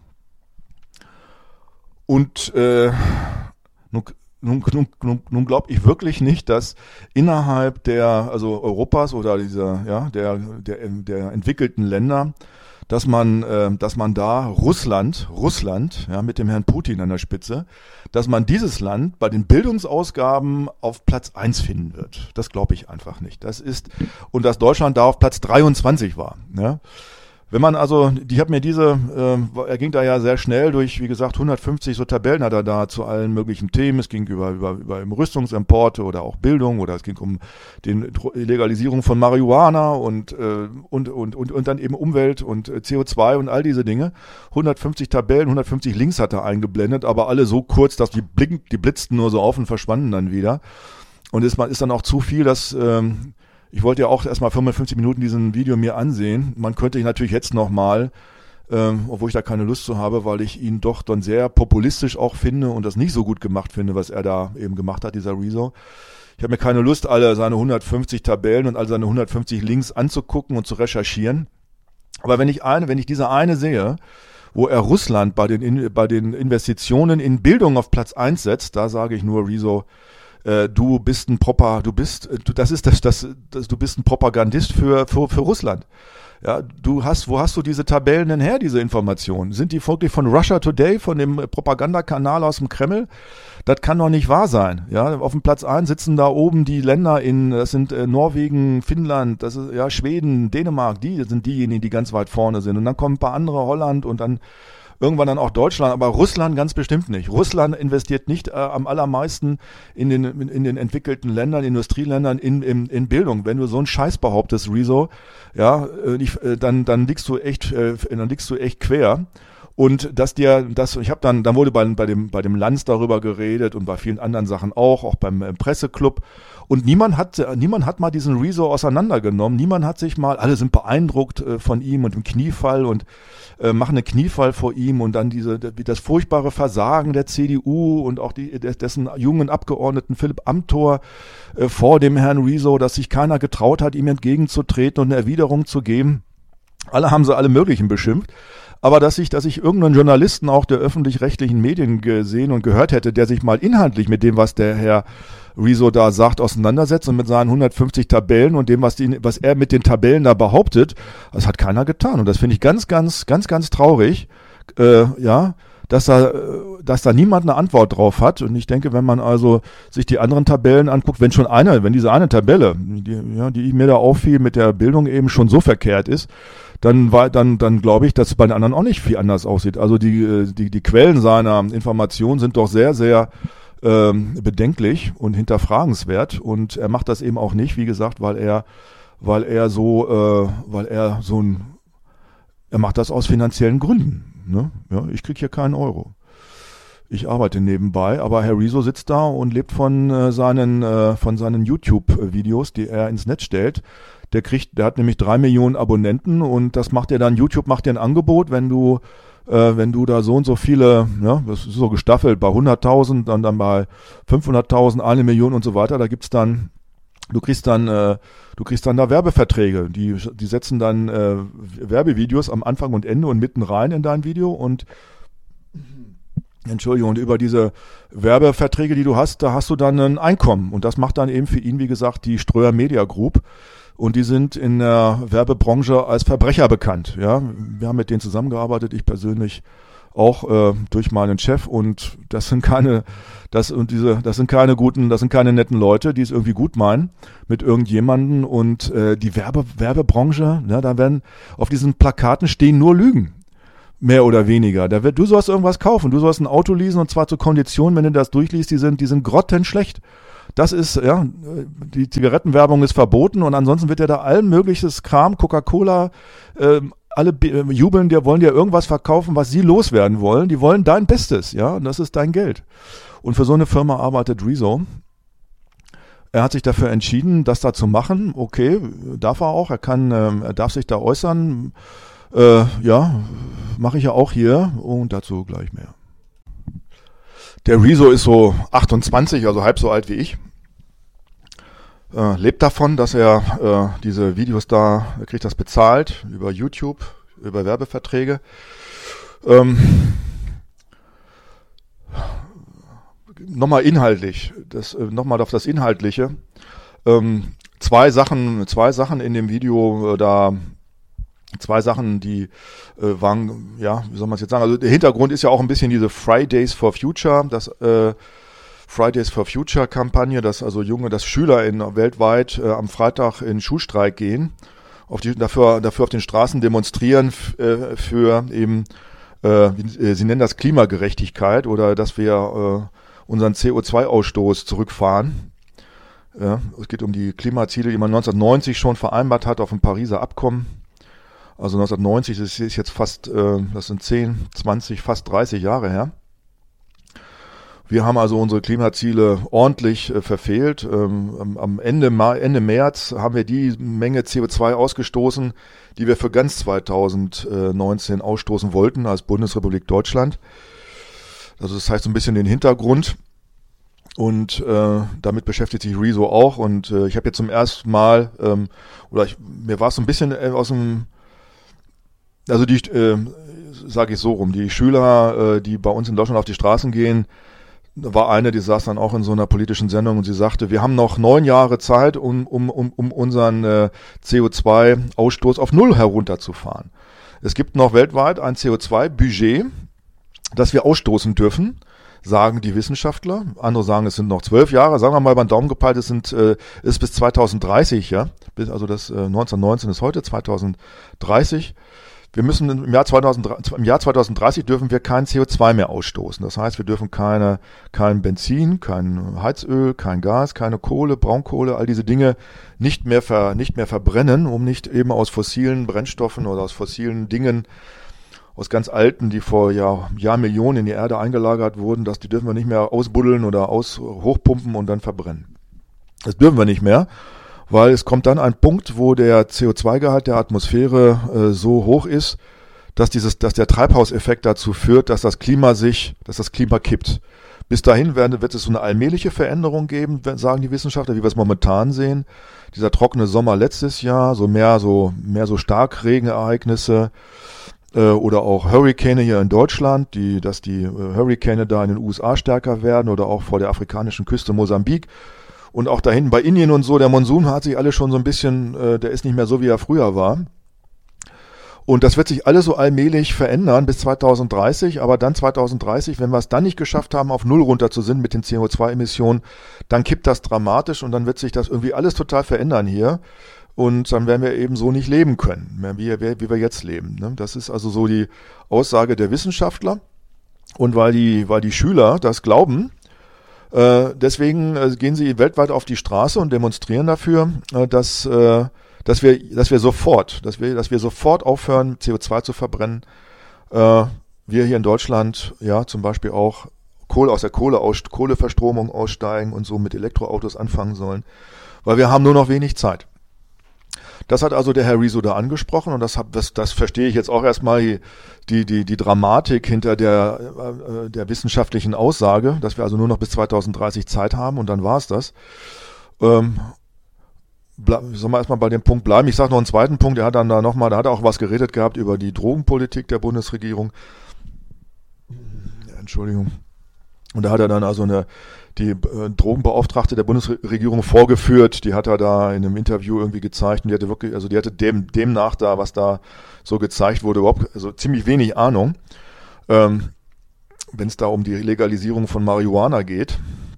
Und äh, nun, nun, nun, nun, nun glaube ich wirklich nicht, dass innerhalb der, also Europas oder dieser, ja, der, der, der entwickelten Länder, dass man, äh, dass man da Russland, Russland, ja, mit dem Herrn Putin an der Spitze, dass man dieses Land bei den Bildungsausgaben auf Platz eins finden wird. Das glaube ich einfach nicht. Das ist, und dass Deutschland da auf Platz dreiundzwanzig war, ja. Wenn man also, ich habe mir diese, äh, er ging da ja sehr schnell durch, wie gesagt, hundertfünfzig so Tabellen hat er da zu allen möglichen Themen. Es ging über, über, über Rüstungsimporte oder auch Bildung, oder es ging um die Legalisierung von Marihuana und, äh, und, und, und, und dann eben Umwelt und C O zwei und all diese Dinge. hundertfünfzig Tabellen, hundertfünfzig Links hat er eingeblendet, aber alle so kurz, dass die, blinken, die blitzten nur so auf und verschwanden dann wieder. Und es ist dann auch zu viel, dass, ähm, ich wollte ja auch erstmal fünfundfünfzig Minuten diesen Video mir ansehen. Man könnte ihn natürlich jetzt nochmal, ähm, obwohl ich da keine Lust zu habe, weil ich ihn doch dann sehr populistisch auch finde und das nicht so gut gemacht finde, was er da eben gemacht hat, dieser Rezo. Ich habe mir keine Lust, alle seine hundertfünfzig Tabellen und all seine hundertfünfzig Links anzugucken und zu recherchieren. Aber wenn ich eine, wenn ich diese eine sehe, wo er Russland bei den, bei den Investitionen in Bildung auf Platz eins setzt, da sage ich nur, Rezo, du bist ein Propa, du bist, du, das ist das, das, das, du bist ein Propagandist für, für, für Russland. Ja, du hast, wo hast du diese Tabellen denn her, diese Informationen? Sind die wirklich von Russia Today, von dem Propagandakanal aus dem Kreml? Das kann doch nicht wahr sein. Ja, auf dem Platz eins sitzen da oben die Länder in, das sind äh, Norwegen, Finnland, das ist, ja, Schweden, Dänemark, die sind diejenigen, die ganz weit vorne sind. Und dann kommen ein paar andere, Holland und dann irgendwann dann auch Deutschland, aber Russland ganz bestimmt nicht. Russland investiert nicht äh, am allermeisten in den, in, in den entwickelten Ländern, Industrieländern in, in, in Bildung. Wenn du so einen Scheiß behauptest, Rezo, ja, äh, ich, äh, dann, dann liegst du echt, äh, dann liegst du echt quer. Und dass dir, das, ich habe dann, dann wurde bei, bei dem, bei dem Lanz darüber geredet und bei vielen anderen Sachen auch, auch beim äh, Presseclub. Und niemand hat, niemand hat mal diesen Rezo auseinandergenommen. Niemand hat sich mal, alle sind beeindruckt äh, von ihm und dem Kniefall und äh, machen einen Kniefall vor ihm und dann diese, das furchtbare Versagen der C D U und auch die, dessen jungen Abgeordneten Philipp Amthor äh, vor dem Herrn Rezo, dass sich keiner getraut hat, ihm entgegenzutreten und eine Erwiderung zu geben. Alle haben sie alle möglichen beschimpft. Aber dass ich, dass ich irgendeinen Journalisten auch der öffentlich-rechtlichen Medien gesehen und gehört hätte, der sich mal inhaltlich mit dem, was der Herr Rezo da sagt, auseinandersetzt und mit seinen hundertfünfzig Tabellen und dem, was, die, was er mit den Tabellen da behauptet, das hat keiner getan. Und das finde ich ganz, ganz, ganz, ganz traurig, äh, ja, dass da, dass da niemand eine Antwort drauf hat. Und ich denke, wenn man also sich die anderen Tabellen anguckt, wenn schon eine, wenn diese eine Tabelle, die, ja, die mir da auffiel, mit der Bildung eben schon so verkehrt ist, dann war, dann, dann glaube ich, dass es bei den anderen auch nicht viel anders aussieht. Also die, die, die Quellen seiner Informationen sind doch sehr, sehr ähm, bedenklich und hinterfragenswert. Und er macht das eben auch nicht, wie gesagt, weil er, weil er so, äh, weil er so ein, er macht das aus finanziellen Gründen. Ne? Ja, ich krieg hier keinen Euro. Ich arbeite nebenbei, aber Herr Rezo sitzt da und lebt von äh, seinen, äh, von seinen YouTube-Videos, die er ins Netz stellt. Der kriegt, der hat nämlich drei Millionen Abonnenten und das macht er dann, YouTube macht dir ein Angebot, wenn du, äh, wenn du da so und so viele, ja, das ist so gestaffelt, bei hunderttausend, dann, dann bei fünfhunderttausend, eine Million und so weiter, da gibt's dann, du kriegst dann, äh, du kriegst dann da Werbeverträge, die, die setzen dann äh, Werbevideos am Anfang und Ende und mitten rein in dein Video und Entschuldigung, und über diese Werbeverträge, die du hast, da hast du dann ein Einkommen und das macht dann eben für ihn, wie gesagt, die Ströer Media Group. Und die sind in der Werbebranche als Verbrecher bekannt. Ja, wir haben mit denen zusammengearbeitet, ich persönlich auch äh, durch meinen Chef. Und das sind keine, das und diese, das sind keine guten, das sind keine netten Leute, die es irgendwie gut meinen mit irgendjemanden. Und äh, die Werbe, Werbebranche, ja, da werden auf diesen Plakaten stehen nur Lügen. Mehr oder weniger. Da wird, du sollst irgendwas kaufen, du sollst ein Auto leasen und zwar zu Konditionen, wenn du das durchliest, die sind, die sind grottenschlecht. Das ist, ja, die Zigarettenwerbung ist verboten und ansonsten wird ja da all mögliches Kram, Coca-Cola, äh, alle be- jubeln dir, wollen dir irgendwas verkaufen, was sie loswerden wollen. Die wollen dein Bestes, ja, und das ist dein Geld. Und für so eine Firma arbeitet Rezo. Er hat sich dafür entschieden, das da zu machen. Okay, darf er auch. Er kann, ähm, er darf sich da äußern. Äh, ja, mache ich ja auch hier und dazu gleich mehr. Der Rezo ist so achtundzwanzig, also halb so alt wie ich. Äh, lebt davon, dass er äh, diese Videos da, er kriegt das bezahlt über YouTube, über Werbeverträge. Ähm, nochmal inhaltlich, das, äh, nochmal auf das Inhaltliche. Ähm, zwei Sachen, zwei Sachen in dem Video, äh, da Zwei Sachen, die äh, waren, ja, wie soll man es jetzt sagen, also der Hintergrund ist ja auch ein bisschen diese Fridays for Future, das äh, Fridays for Future Kampagne, dass also Junge, dass Schüler in, weltweit äh, am Freitag in Schulstreik gehen, auf die, dafür, dafür auf den Straßen demonstrieren f, äh, für eben, äh, sie nennen das Klimagerechtigkeit oder dass wir äh, unseren C O zwei Ausstoß zurückfahren. Ja, es geht um die Klimaziele, die man neunzehnhundertneunzig schon vereinbart hat auf dem Pariser Abkommen. Also neunzehnhundertneunzig, das ist jetzt fast, äh, das sind zehn, zwanzig, fast dreißig Jahre her. Wir haben also unsere Klimaziele ordentlich äh, verfehlt. Ähm, am Ende, Ende März haben wir die Menge C O zwei ausgestoßen, die wir für ganz zweitausendneunzehn ausstoßen wollten als Bundesrepublik Deutschland. Also das heißt so ein bisschen den Hintergrund. Und äh, damit beschäftigt sich Rezo auch. Und äh, ich habe jetzt zum ersten Mal, ähm, oder ich, mir war es so ein bisschen äh, aus dem Also die, äh, sage ich so rum, die Schüler, äh, die bei uns in Deutschland auf die Straßen gehen, war eine, die saß dann auch in so einer politischen Sendung und sie sagte, wir haben noch neun Jahre Zeit, um, um, um, um unseren äh, C O zwei Ausstoß auf Null herunterzufahren. Es gibt noch weltweit ein C O zwei Budget, das wir ausstoßen dürfen, sagen die Wissenschaftler. Andere sagen, es sind noch zwölf Jahre. Sagen wir mal beim Daumen gepeilt, es sind, äh, ist bis zweitausenddreißig, ja. Bis, also das äh, neunzehnhundertneunzehn ist heute, zweitausenddreißig. Wir müssen im Jahr, zweitausenddreißig, im Jahr zweitausenddreißig dürfen wir kein C O zwei mehr ausstoßen. Das heißt, wir dürfen keine, kein Benzin, kein Heizöl, kein Gas, keine Kohle, Braunkohle, all diese Dinge nicht mehr, ver, nicht mehr verbrennen, um nicht eben aus fossilen Brennstoffen oder aus fossilen Dingen, aus ganz alten, die vor Jahr, Jahrmillionen in die Erde eingelagert wurden, dass die dürfen wir nicht mehr ausbuddeln oder aus, hochpumpen und dann verbrennen. Das dürfen wir nicht mehr. Weil es kommt dann ein Punkt, wo der C O zwei Gehalt der Atmosphäre äh, so hoch ist, dass dieses, dass der Treibhauseffekt dazu führt, dass das Klima sich, dass das Klima kippt. Bis dahin werden, wird es so eine allmähliche Veränderung geben, sagen die Wissenschaftler, wie wir es momentan sehen. Dieser trockene Sommer letztes Jahr, so mehr so mehr so Starkregenereignisse äh, oder auch Hurrikane hier in Deutschland, die, dass die äh, Hurrikane da in den U S A stärker werden oder auch vor der afrikanischen Küste Mosambik. Und auch da hinten bei Indien und so, der Monsun hat sich alles schon so ein bisschen, äh, der ist nicht mehr so, wie er früher war. Und das wird sich alles so allmählich verändern bis zweitausenddreißig, aber dann zweitausenddreißig, wenn wir es dann nicht geschafft haben, auf Null runter zu sind mit den C O zwei Emissionen, dann kippt das dramatisch und dann wird sich das irgendwie alles total verändern hier. Und dann werden wir eben so nicht leben können, mehr wie, wie wir jetzt leben. Ne? Das ist also so die Aussage der Wissenschaftler. Und weil die, weil die Schüler das glauben, Äh, deswegen äh, gehen sie weltweit auf die Straße und demonstrieren dafür, äh, dass, äh, dass wir, dass wir sofort, dass wir, dass wir sofort aufhören, C O zwei zu verbrennen. Äh, wir hier in Deutschland, ja, zum Beispiel auch Kohle aus der Kohle aus, Kohleverstromung aussteigen und so mit Elektroautos anfangen sollen, weil wir haben nur noch wenig Zeit. Das hat also der Herr Rezo da angesprochen und das, hab, das, das verstehe ich jetzt auch erstmal die, die, die, die Dramatik hinter der, äh, der wissenschaftlichen Aussage, dass wir also nur noch bis zweitausenddreißig Zeit haben und dann war es das. Ähm, bleib, sollen wir erstmal bei dem Punkt bleiben? Ich sage noch einen zweiten Punkt, er hat dann da nochmal, da hat er auch was geredet gehabt über die Drogenpolitik der Bundesregierung. Ja, Entschuldigung. Und da hat er dann also eine die äh, Drogenbeauftragte der Bundesregierung vorgeführt, die hat er da in einem Interview irgendwie gezeigt und die hatte wirklich, also die hatte dem demnach da, was da so gezeigt wurde, überhaupt, also ziemlich wenig Ahnung, ähm, wenn es da um die Legalisierung von Marihuana geht.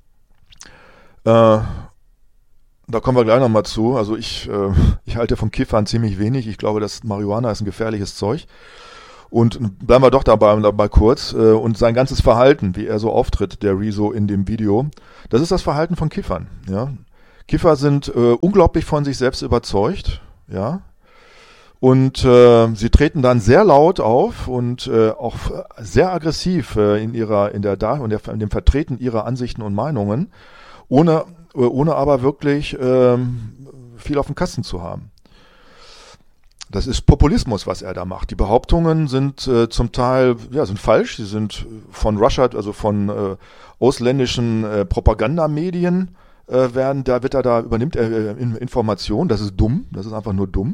Äh, da kommen wir gleich nochmal zu, also ich, äh, ich halte von Kiffern ziemlich wenig, ich glaube, dass Marihuana ist ein gefährliches Zeug. Und bleiben wir doch dabei, dabei kurz. Äh, und sein ganzes Verhalten, wie er so auftritt, der Rezo in dem Video, das ist das Verhalten von Kiffern. Ja? Kiffer sind äh, unglaublich von sich selbst überzeugt, ja. Und äh, sie treten dann sehr laut auf und äh, auch sehr aggressiv äh, in ihrer, in der Dar- und der, in dem Vertreten ihrer Ansichten und Meinungen, ohne, äh, ohne aber wirklich äh, viel auf dem Kasten zu haben. Das ist Populismus, was er da macht. Die Behauptungen sind äh, zum Teil, ja, sind falsch. Sie sind von Russia, also von äh, ausländischen äh, Propagandamedien äh, werden, da wird er da, übernimmt er äh, Informationen. Das ist dumm. Das ist einfach nur dumm.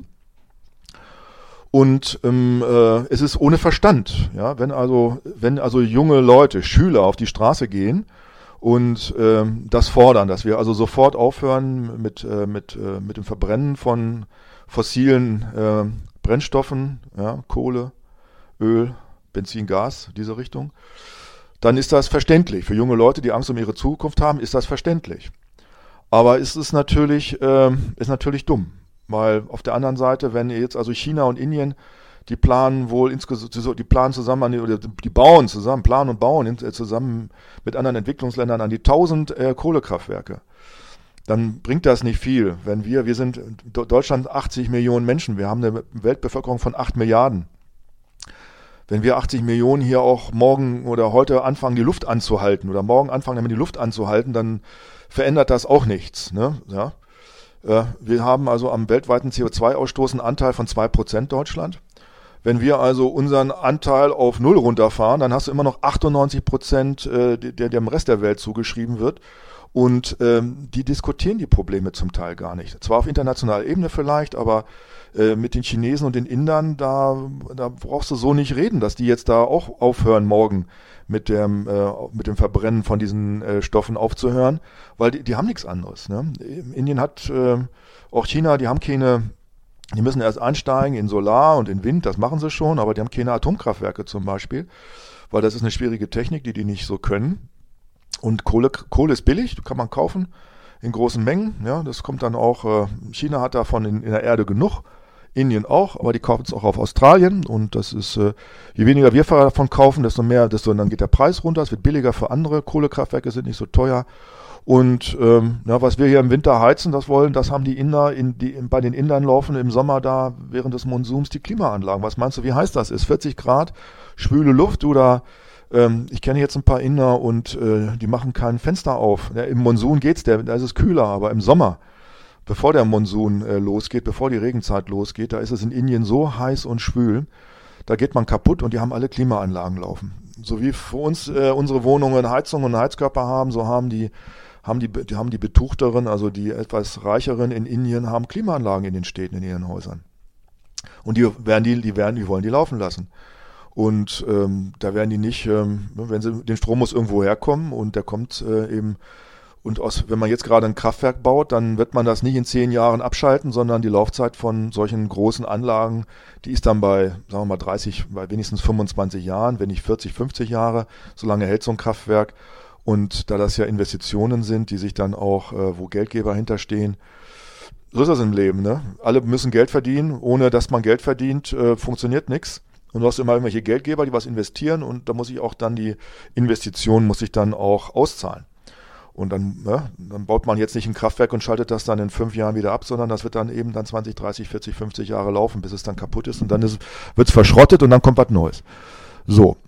Und ähm, äh, es ist ohne Verstand. Ja, wenn also, wenn also junge Leute, Schüler auf die Straße gehen und ähm, das fordern, dass wir also sofort aufhören mit äh, mit äh, mit dem Verbrennen von fossilen äh, Brennstoffen, ja, Kohle, Öl, Benzin, Gas, diese Richtung, dann ist das verständlich. Für junge Leute, die Angst um ihre Zukunft haben, ist das verständlich. Aber es ist natürlich, äh, ist natürlich dumm, weil auf der anderen Seite, wenn jetzt also China und Indien, die planen wohl insgesamt, die planen zusammen, oder die bauen zusammen, planen und bauen in, zusammen mit anderen Entwicklungsländern an die tausend äh, Kohlekraftwerke. Dann bringt das nicht viel. Wenn wir, wir sind Deutschland achtzig Millionen Menschen, wir haben eine Weltbevölkerung von acht Milliarden. Wenn wir achtzig Millionen hier auch morgen oder heute anfangen, die Luft anzuhalten oder morgen anfangen, damit die Luft anzuhalten, dann verändert das auch nichts. Ne? Ja? Wir haben also am weltweiten C O zwei Ausstoß einen Anteil von zwei Prozent Deutschland. Wenn wir also unseren Anteil auf null runterfahren, dann hast du immer noch achtundneunzig Prozent, der, der dem Rest der Welt zugeschrieben wird. Und ähm, die diskutieren die Probleme zum Teil gar nicht. Zwar auf internationaler Ebene vielleicht, aber äh, mit den Chinesen und den Indern, da, da brauchst du so nicht reden, dass die jetzt da auch aufhören, morgen mit dem, äh, mit dem Verbrennen von diesen äh, Stoffen aufzuhören, weil die, die haben nichts anderes. Ne? Indien hat, äh, auch China, die haben keine, die müssen erst einsteigen in Solar und in Wind, das machen sie schon, aber die haben keine Atomkraftwerke zum Beispiel, weil das ist eine schwierige Technik, die die nicht so können. Und Kohle, Kohle ist billig, kann man kaufen in großen Mengen. Ja, das kommt dann auch, äh, China hat davon in, in der Erde genug, Indien auch, aber die kaufen es auch auf Australien. Und das ist, äh, je weniger wir davon kaufen, desto mehr, desto dann geht der Preis runter. Es wird billiger für andere. Kohlekraftwerke sind nicht so teuer. Und ähm, ja, was wir hier im Winter heizen, das wollen, das haben die Inder in die, in, bei den Indern laufen im Sommer da während des Monsuns die Klimaanlagen. Was meinst du, wie heiß das ist? vierzig Grad, schwüle Luft oder ich kenne jetzt ein paar Inder und äh, die machen kein Fenster auf. Ja, im Monsun geht's, der, da ist es kühler, aber im Sommer, bevor der Monsun äh, losgeht, bevor die Regenzeit losgeht, da ist es in Indien so heiß und schwül, da geht man kaputt und die haben alle Klimaanlagen laufen. So wie für uns äh, unsere Wohnungen Heizung und Heizkörper haben, so haben die, haben die, die haben die Betuchteren, also die etwas Reicheren in Indien, haben Klimaanlagen in den Städten, in ihren Häusern. Und die werden die, die werden, die wollen die laufen lassen. Und ähm, da werden die nicht, ähm, wenn sie, den Strom muss irgendwo herkommen und der kommt äh, eben, und aus, wenn man jetzt gerade ein Kraftwerk baut, dann wird man das nicht in zehn Jahren abschalten, sondern die Laufzeit von solchen großen Anlagen, die ist dann bei, sagen wir mal, dreißig, bei wenigstens fünfundzwanzig Jahren, wenn nicht vierzig, fünfzig Jahre, so lange hält so ein Kraftwerk. Und da das ja Investitionen sind, die sich dann auch, äh, wo Geldgeber hinterstehen, so ist das im Leben, ne? Alle müssen Geld verdienen, ohne dass man Geld verdient, äh, funktioniert nichts. Und du hast immer irgendwelche Geldgeber, die was investieren und da muss ich auch dann die Investition muss ich dann auch auszahlen. Und dann, ja, dann baut man jetzt nicht ein Kraftwerk und schaltet das dann in fünf Jahren wieder ab, sondern das wird dann eben dann zwanzig, dreißig, vierzig, fünfzig Jahre laufen, bis es dann kaputt ist und dann wird es verschrottet und dann kommt was Neues. So.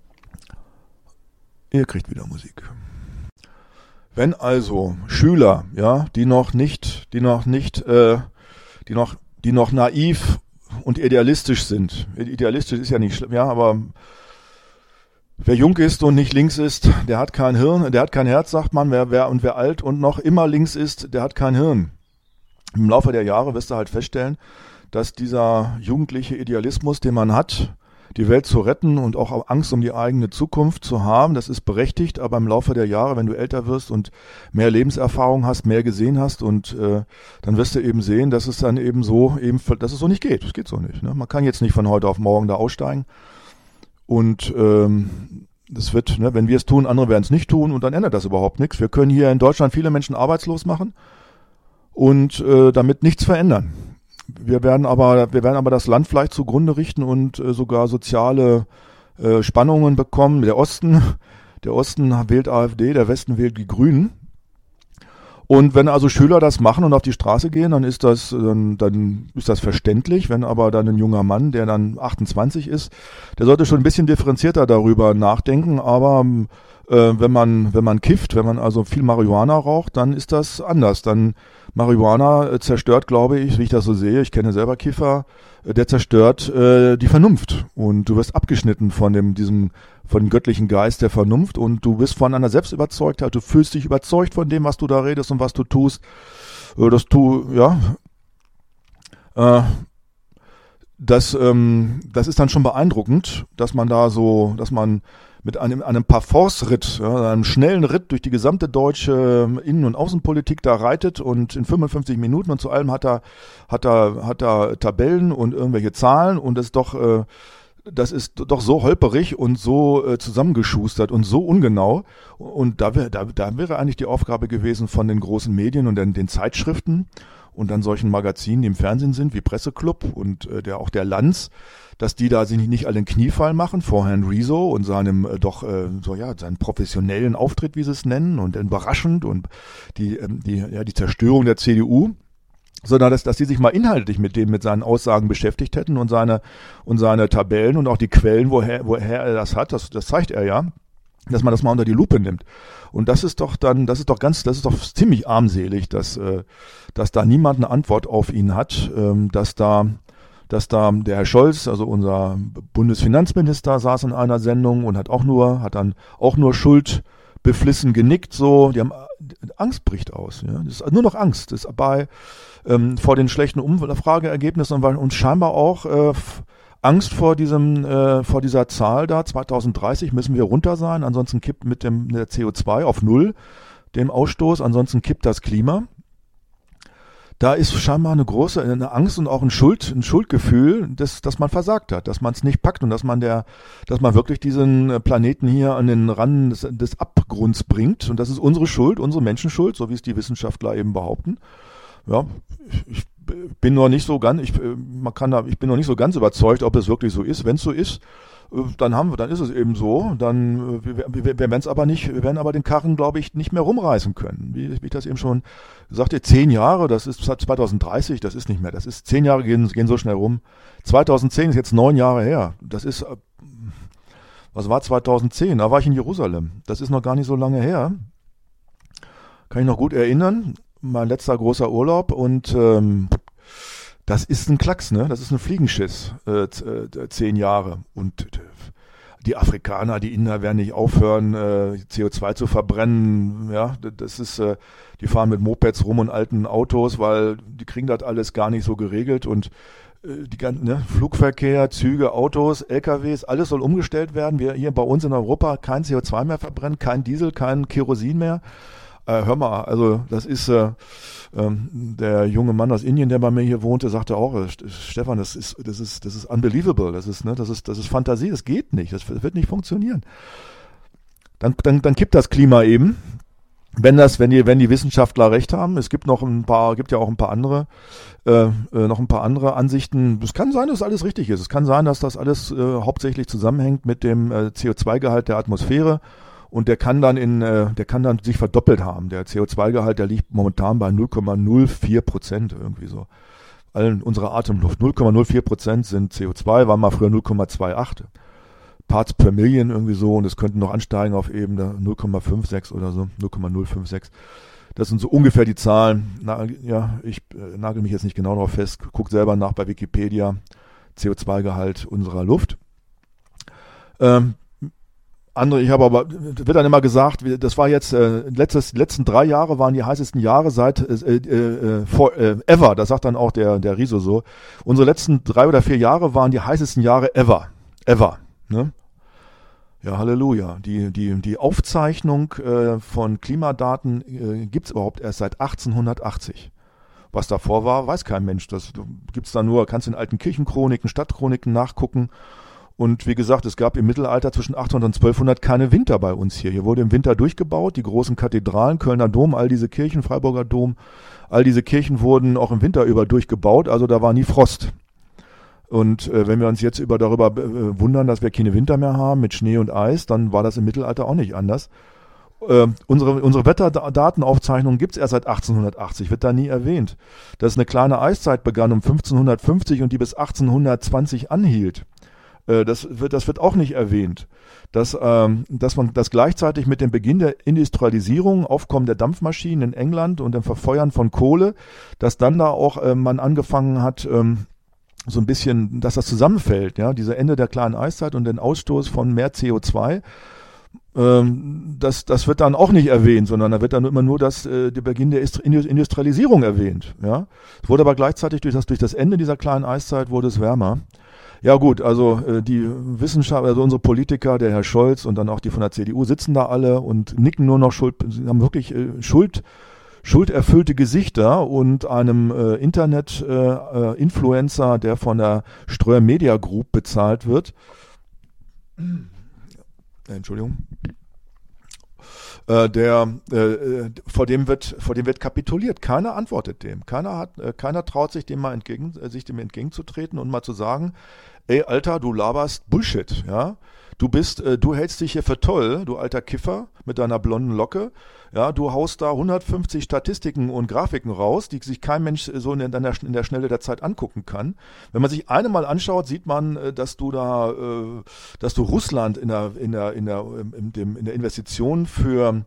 Ihr kriegt wieder Musik. Wenn also Schüler, ja, die noch nicht, die noch nicht, äh, die noch, die noch naiv und idealistisch sind. Idealistisch ist ja nicht schlimm, ja, aber wer jung ist und nicht links ist, der hat kein Hirn, der hat kein Herz, sagt man, wer, wer, und wer alt und noch immer links ist, der hat kein Hirn. Im Laufe der Jahre wirst du halt feststellen, dass dieser jugendliche Idealismus, den man hat, die Welt zu retten und auch Angst um die eigene Zukunft zu haben, das ist berechtigt, aber im Laufe der Jahre, wenn du älter wirst und mehr Lebenserfahrung hast, mehr gesehen hast und äh, dann wirst du eben sehen, dass es dann eben so, eben, dass es so nicht geht. Es geht so nicht. Ne? Man kann jetzt nicht von heute auf morgen da aussteigen und ähm, das wird, ne, wenn wir es tun, andere werden es nicht tun und dann ändert das überhaupt nichts. Wir können hier in Deutschland viele Menschen arbeitslos machen und äh, damit nichts verändern. wir werden aber, wir werden aber das Land vielleicht zugrunde richten und äh, sogar soziale äh, Spannungen bekommen. Der Osten, der Osten wählt AfD, der Westen wählt die Grünen. Und wenn also Schüler das machen und auf die Straße gehen, dann ist das, dann, dann ist das verständlich. Wenn aber dann ein junger Mann, der dann achtundzwanzig ist, der sollte schon ein bisschen differenzierter darüber nachdenken. Aber äh, wenn man, wenn man kifft, wenn man also viel Marihuana raucht, dann ist das anders. Dann Marihuana äh, zerstört, glaube ich, wie ich das so sehe, ich kenne selber Kiffer, äh, der zerstört äh, die Vernunft. Und du wirst abgeschnitten von dem, diesem, von dem göttlichen Geist der Vernunft und du bist von einer Selbstüberzeugtheit, du fühlst dich überzeugt von dem, was du da redest und was du tust. Äh, dass du, ja, äh, das, ähm, das ist dann schon beeindruckend, dass man da so, dass man mit einem, einem Parforce-Ritt, ja, einem schnellen Ritt durch die gesamte deutsche Innen- und Außenpolitik da reitet und in fünfundfünfzig Minuten und zu allem hat er, hat er, hat er Tabellen und irgendwelche Zahlen und das ist doch, äh, das ist doch so holperig und so äh, zusammengeschustert und so ungenau. Und da wäre, da, da wäre eigentlich die Aufgabe gewesen von den großen Medien und den, den Zeitschriften und dann solchen Magazinen, die im Fernsehen sind, wie Presseclub und äh, der auch der Lanz, dass die da sich nicht alle einen Kniefall machen vor Herrn Rezo und seinem äh, doch äh, so ja seinen professionellen Auftritt, wie sie es nennen, und überraschend und die ähm, die ja die Zerstörung der C D U, sondern dass dass die sich mal inhaltlich mit dem mit seinen Aussagen beschäftigt hätten und seine und seine Tabellen und auch die Quellen, woher woher er das hat, das das zeigt er ja, dass man das mal unter die Lupe nimmt. Und das ist doch dann, das ist doch ganz, das ist doch ziemlich armselig, dass äh, dass da niemand eine Antwort auf ihn hat, ähm, dass da dass da der Herr Scholz, also unser Bundesfinanzminister, saß in einer Sendung und hat auch nur, hat dann auch nur schuldbeflissen genickt, so, die haben, Angst bricht aus, ja, das ist nur noch Angst, das ist bei, ähm, vor den schlechten Umfrageergebnissen und, und scheinbar auch, äh, Angst vor diesem, äh, vor dieser Zahl da, zwanzig dreißig müssen wir runter sein, ansonsten kippt mit dem, der C O zwei auf Null, dem Ausstoß, ansonsten kippt das Klima. Da ist scheinbar eine große eine Angst und auch ein Schuld, ein Schuldgefühl, dass, dass man versagt hat, dass man es nicht packt und dass man der, dass man wirklich diesen Planeten hier an den Rand des, des Abgrunds bringt. Und das ist unsere Schuld, unsere Menschenschuld, so wie es die Wissenschaftler eben behaupten. Ja, ich bin noch nicht so ganz, ich, man kann da, ich bin noch nicht so ganz überzeugt, ob es wirklich so ist. Wenn es so ist, dann haben wir, dann ist es eben so. Dann wir, wir, wir werden es aber nicht, wir werden aber den Karren, glaube ich, nicht mehr rumreißen können. Wie, wie ich das eben schon sagte, zehn Jahre, das ist zwanzig dreißig, das ist nicht mehr. Das ist zehn Jahre gehen, gehen so schnell rum. zweitausendzehn ist jetzt neun Jahre her. Das ist, was war zweitausendzehn? Da war ich in Jerusalem. Das ist noch gar nicht so lange her. Kann ich noch gut erinnern. Mein letzter großer Urlaub und ähm, das ist ein Klacks, ne? Das ist ein Fliegenschiss, äh, äh, zehn Jahre. Und äh, die Afrikaner, die Inder werden nicht aufhören, äh, C O zwei zu verbrennen. Ja, das ist, äh, die fahren mit Mopeds rum und alten Autos, weil die kriegen das alles gar nicht so geregelt. Und äh, die ganzen ne? Flugverkehr, Züge, Autos, L K Ws, alles soll umgestellt werden. Wir hier bei uns in Europa kein C O zwei mehr verbrennen, kein Diesel, kein Kerosin mehr. Äh, hör mal, also das ist äh, ähm, der junge Mann aus Indien, der bei mir hier wohnte, sagte auch, äh, Stefan, das ist, das ist, das ist unbelievable, das ist, ne, das ist, das ist Fantasie, das geht nicht, das wird nicht funktionieren. Dann, dann, dann kippt das Klima eben, wenn das, wenn die, wenn die Wissenschaftler recht haben. Es gibt noch ein paar, gibt ja auch ein paar andere, äh, äh, noch ein paar andere Ansichten. Es kann sein, dass alles richtig ist. Es kann sein, dass das alles äh, hauptsächlich zusammenhängt mit dem äh, C O zwei Gehalt der Atmosphäre. Und der kann dann in, äh, der kann dann sich verdoppelt haben. Der C O zwei Gehalt, der liegt momentan bei null Komma null vier Prozent irgendwie so. Allen unserer Atemluft. null Komma null vier Prozent sind C O zwei, war mal früher null Komma achtundzwanzig Parts per Million irgendwie so. Und es könnten noch ansteigen auf eben null Komma sechsundfünfzig oder so. null Komma null fünf sechs. Das sind so ungefähr die Zahlen. Na, ja, ich äh, nagel mich jetzt nicht genau darauf fest. Guck selber nach bei Wikipedia. C O zwei Gehalt unserer Luft. Ähm, Andere, ich habe aber, wird dann immer gesagt, das war jetzt, äh, letztes, die letzten drei Jahre waren die heißesten Jahre seit äh, äh, for, äh, ever, das sagt dann auch der, der Riso so. Unsere letzten drei oder vier Jahre waren die heißesten Jahre ever. Ever. Ne? Ja, Halleluja. Die, die, die Aufzeichnung äh, von Klimadaten äh, gibt's überhaupt erst seit achtzehnhundertachtzig. Was davor war, weiß kein Mensch. Das gibt's da nur, kannst in alten Kirchenchroniken, Stadtchroniken nachgucken. Und wie gesagt, es gab im Mittelalter zwischen achthundert und zwölfhundert keine Winter bei uns hier. Hier wurde im Winter durchgebaut, die großen Kathedralen, Kölner Dom, all diese Kirchen, Freiburger Dom, all diese Kirchen wurden auch im Winter über durchgebaut, also da war nie Frost. Und äh, wenn wir uns jetzt über darüber äh, wundern, dass wir keine Winter mehr haben mit Schnee und Eis, dann war das im Mittelalter auch nicht anders. Äh, unsere, unsere Wetterdatenaufzeichnung gibt's erst seit achtzehnhundertachtzig, wird da nie erwähnt. Dass eine kleine Eiszeit begann um fünfzehnhundertfünfzig und die bis achtzehnhundertzwanzig anhielt. Das wird, das wird auch nicht erwähnt, dass, ähm, dass man das gleichzeitig mit dem Beginn der Industrialisierung, Aufkommen der Dampfmaschinen in England und dem Verfeuern von Kohle, dass dann da auch äh, man angefangen hat, ähm, so ein bisschen, dass das zusammenfällt, ja, diese Ende der kleinen Eiszeit und den Ausstoß von mehr C O zwei. Ähm, das, das wird dann auch nicht erwähnt, sondern da wird dann immer nur das, äh, der Beginn der Industrialisierung erwähnt, ja. Es wurde aber gleichzeitig durch das, durch das Ende dieser kleinen Eiszeit wurde es wärmer. Ja gut, also äh, die Wissenschaftler, also unsere Politiker, der Herr Scholz und dann auch die von der C D U sitzen da alle und nicken nur noch Schuld, sie haben wirklich äh, Schuld, schulderfüllte Gesichter und einem äh, Internet-Influencer, äh, der von der Ströer Media Group bezahlt wird. Entschuldigung. Äh, der äh, vor dem wird vor dem wird kapituliert. Keiner antwortet dem. Keiner hat äh, keiner traut sich dem mal entgegen äh, sich dem entgegenzutreten und mal zu sagen, ey Alter, du laberst Bullshit, ja? Du bist äh, du hältst dich hier für toll, du alter Kiffer mit deiner blonden Locke. Ja, du haust da hundertfünfzig Statistiken und Grafiken raus, die sich kein Mensch so in der, in der Schnelle der Zeit angucken kann. Wenn man sich eine mal anschaut, sieht man, dass du da, dass du Russland in der, in der, in der, in dem, in der Investition für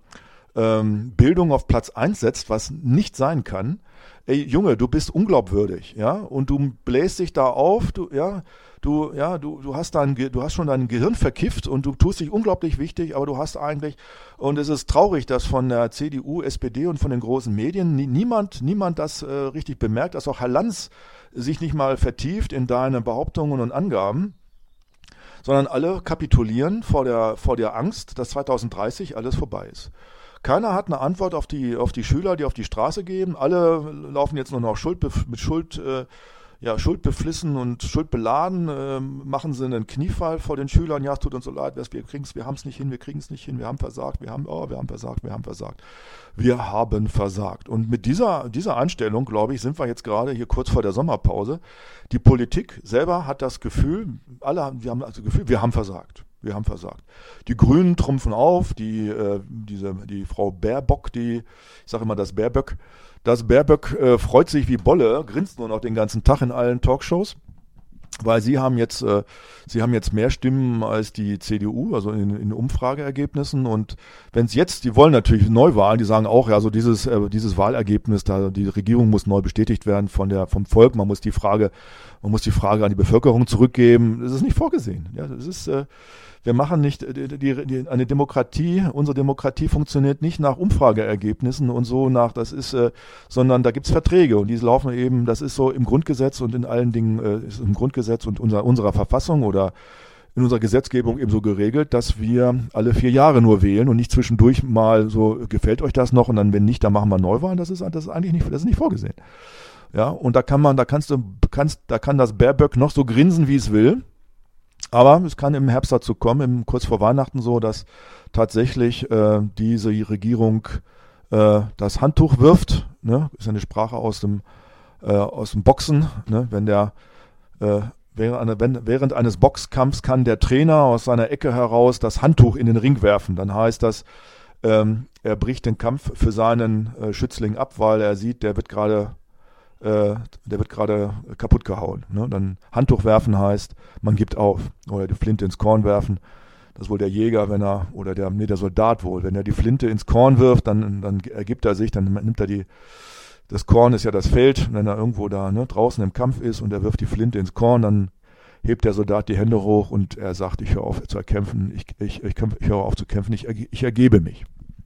ähm, Bildung auf Platz eins setzt, was nicht sein kann. Ey, Junge, du bist unglaubwürdig, ja, und du bläst dich da auf, du, ja, du, ja, du, du hast dein, du hast schon dein Gehirn verkifft und du tust dich unglaublich wichtig, aber du hast eigentlich, und es ist traurig, dass von der C D U, S P D und von den großen Medien nie, niemand, niemand das äh, richtig bemerkt, dass auch Herr Lanz sich nicht mal vertieft in deine Behauptungen und Angaben, sondern alle kapitulieren vor der, vor der Angst, dass zweitausenddreißig alles vorbei ist. Keiner hat eine Antwort auf die, auf die Schüler, die auf die Straße gehen. Alle laufen jetzt nur noch Schuld, mit Schuld, äh, ja, schuldbeflissen und schuldbeladen, äh, machen sie einen Kniefall vor den Schülern. Ja, es tut uns so leid, wir kriegen's, wir haben es nicht hin, wir kriegen es nicht hin, wir haben versagt, wir haben, oh, wir haben versagt, wir haben versagt. Wir haben versagt. Und mit dieser, dieser Einstellung, glaube ich, sind wir jetzt gerade hier kurz vor der Sommerpause. Die Politik selber hat das Gefühl, alle, wir haben also das Gefühl, wir haben versagt. Wir haben versagt. Die Grünen trumpfen auf, die, äh, diese, die Frau Baerbock, die, ich sage immer das Baerböck, das Baerböck äh, freut sich wie Bolle, grinst nur noch den ganzen Tag in allen Talkshows, weil sie haben jetzt, äh, sie haben jetzt mehr Stimmen als die C D U, also in, in Umfrageergebnissen. Und wenn es jetzt, die wollen natürlich Neuwahlen, die sagen auch, ja, so dieses, äh, dieses Wahlergebnis, da die Regierung muss neu bestätigt werden von der, vom Volk. Man muss die Frage, man muss die Frage an die Bevölkerung zurückgeben. Das ist nicht vorgesehen. Ja, das ist, äh, wir machen nicht, die, die, die, eine Demokratie, unsere Demokratie funktioniert nicht nach Umfrageergebnissen und so nach, das ist, äh, sondern da gibt's Verträge und die laufen eben, das ist so im Grundgesetz und in allen Dingen, äh, ist im Grundgesetz und unserer, unserer Verfassung oder in unserer Gesetzgebung eben so geregelt, dass wir alle vier Jahre nur wählen und nicht zwischendurch mal so, gefällt euch das noch und dann, wenn nicht, dann machen wir Neuwahlen, das ist, das ist eigentlich nicht, das ist nicht vorgesehen. Ja, und da kann man, da kannst du, kannst, da kann das Baerböck noch so grinsen, wie es will. Aber es kann im Herbst dazu kommen, im, kurz vor Weihnachten so, dass tatsächlich äh, diese Regierung äh, das Handtuch wirft. Ne? Ist ja eine Sprache aus dem, äh, aus dem Boxen. Ne? Wenn der, äh, während, eine, wenn, während eines Boxkampfs kann der Trainer aus seiner Ecke heraus das Handtuch in den Ring werfen. Dann heißt das, ähm, er bricht den Kampf für seinen äh, Schützling ab, weil er sieht, der wird gerade der wird gerade kaputt gehauen. Ne? Dann Handtuch werfen heißt, man gibt auf. Oder die Flinte ins Korn werfen. Das ist wohl der Jäger, wenn er, oder der, nee, der Soldat wohl. Wenn er die Flinte ins Korn wirft, dann, dann ergibt er sich, dann nimmt er die, das Korn ist ja das Feld. Wenn er irgendwo da ne, draußen im Kampf ist und er wirft die Flinte ins Korn, dann hebt der Soldat die Hände hoch und er sagt, ich höre auf zu kämpfen, ich, ich, ich, ich höre auf zu kämpfen, ich, ich ergebe mich.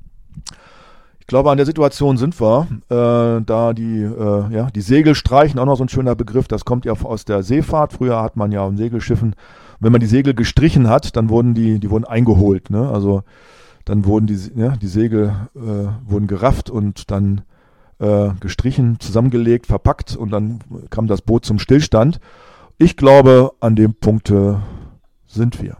Ich glaube, an der Situation sind wir, äh, da die, äh, ja, die Segel streichen, auch noch so ein schöner Begriff, das kommt ja aus der Seefahrt. Früher hat man ja in Segelschiffen, wenn man die Segel gestrichen hat, dann wurden die, die wurden eingeholt, ne? Also dann wurden die, ja, die Segel äh, wurden gerafft und dann äh, gestrichen, zusammengelegt, verpackt und dann kam das Boot zum Stillstand. Ich glaube, an dem Punkt sind wir.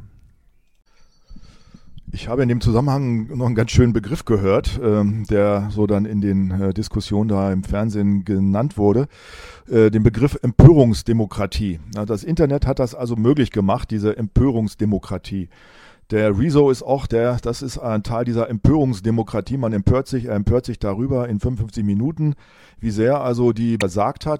Ich habe in dem Zusammenhang noch einen ganz schönen Begriff gehört, ähm, der so dann in den äh, Diskussionen da im Fernsehen genannt wurde, äh, den Begriff Empörungsdemokratie. Ja, das Internet hat das also möglich gemacht, diese Empörungsdemokratie. Der Rezo ist auch der, das ist ein Teil dieser Empörungsdemokratie. Man empört sich, er empört sich darüber in fünfundfünfzig Minuten, wie sehr also die versagt hat.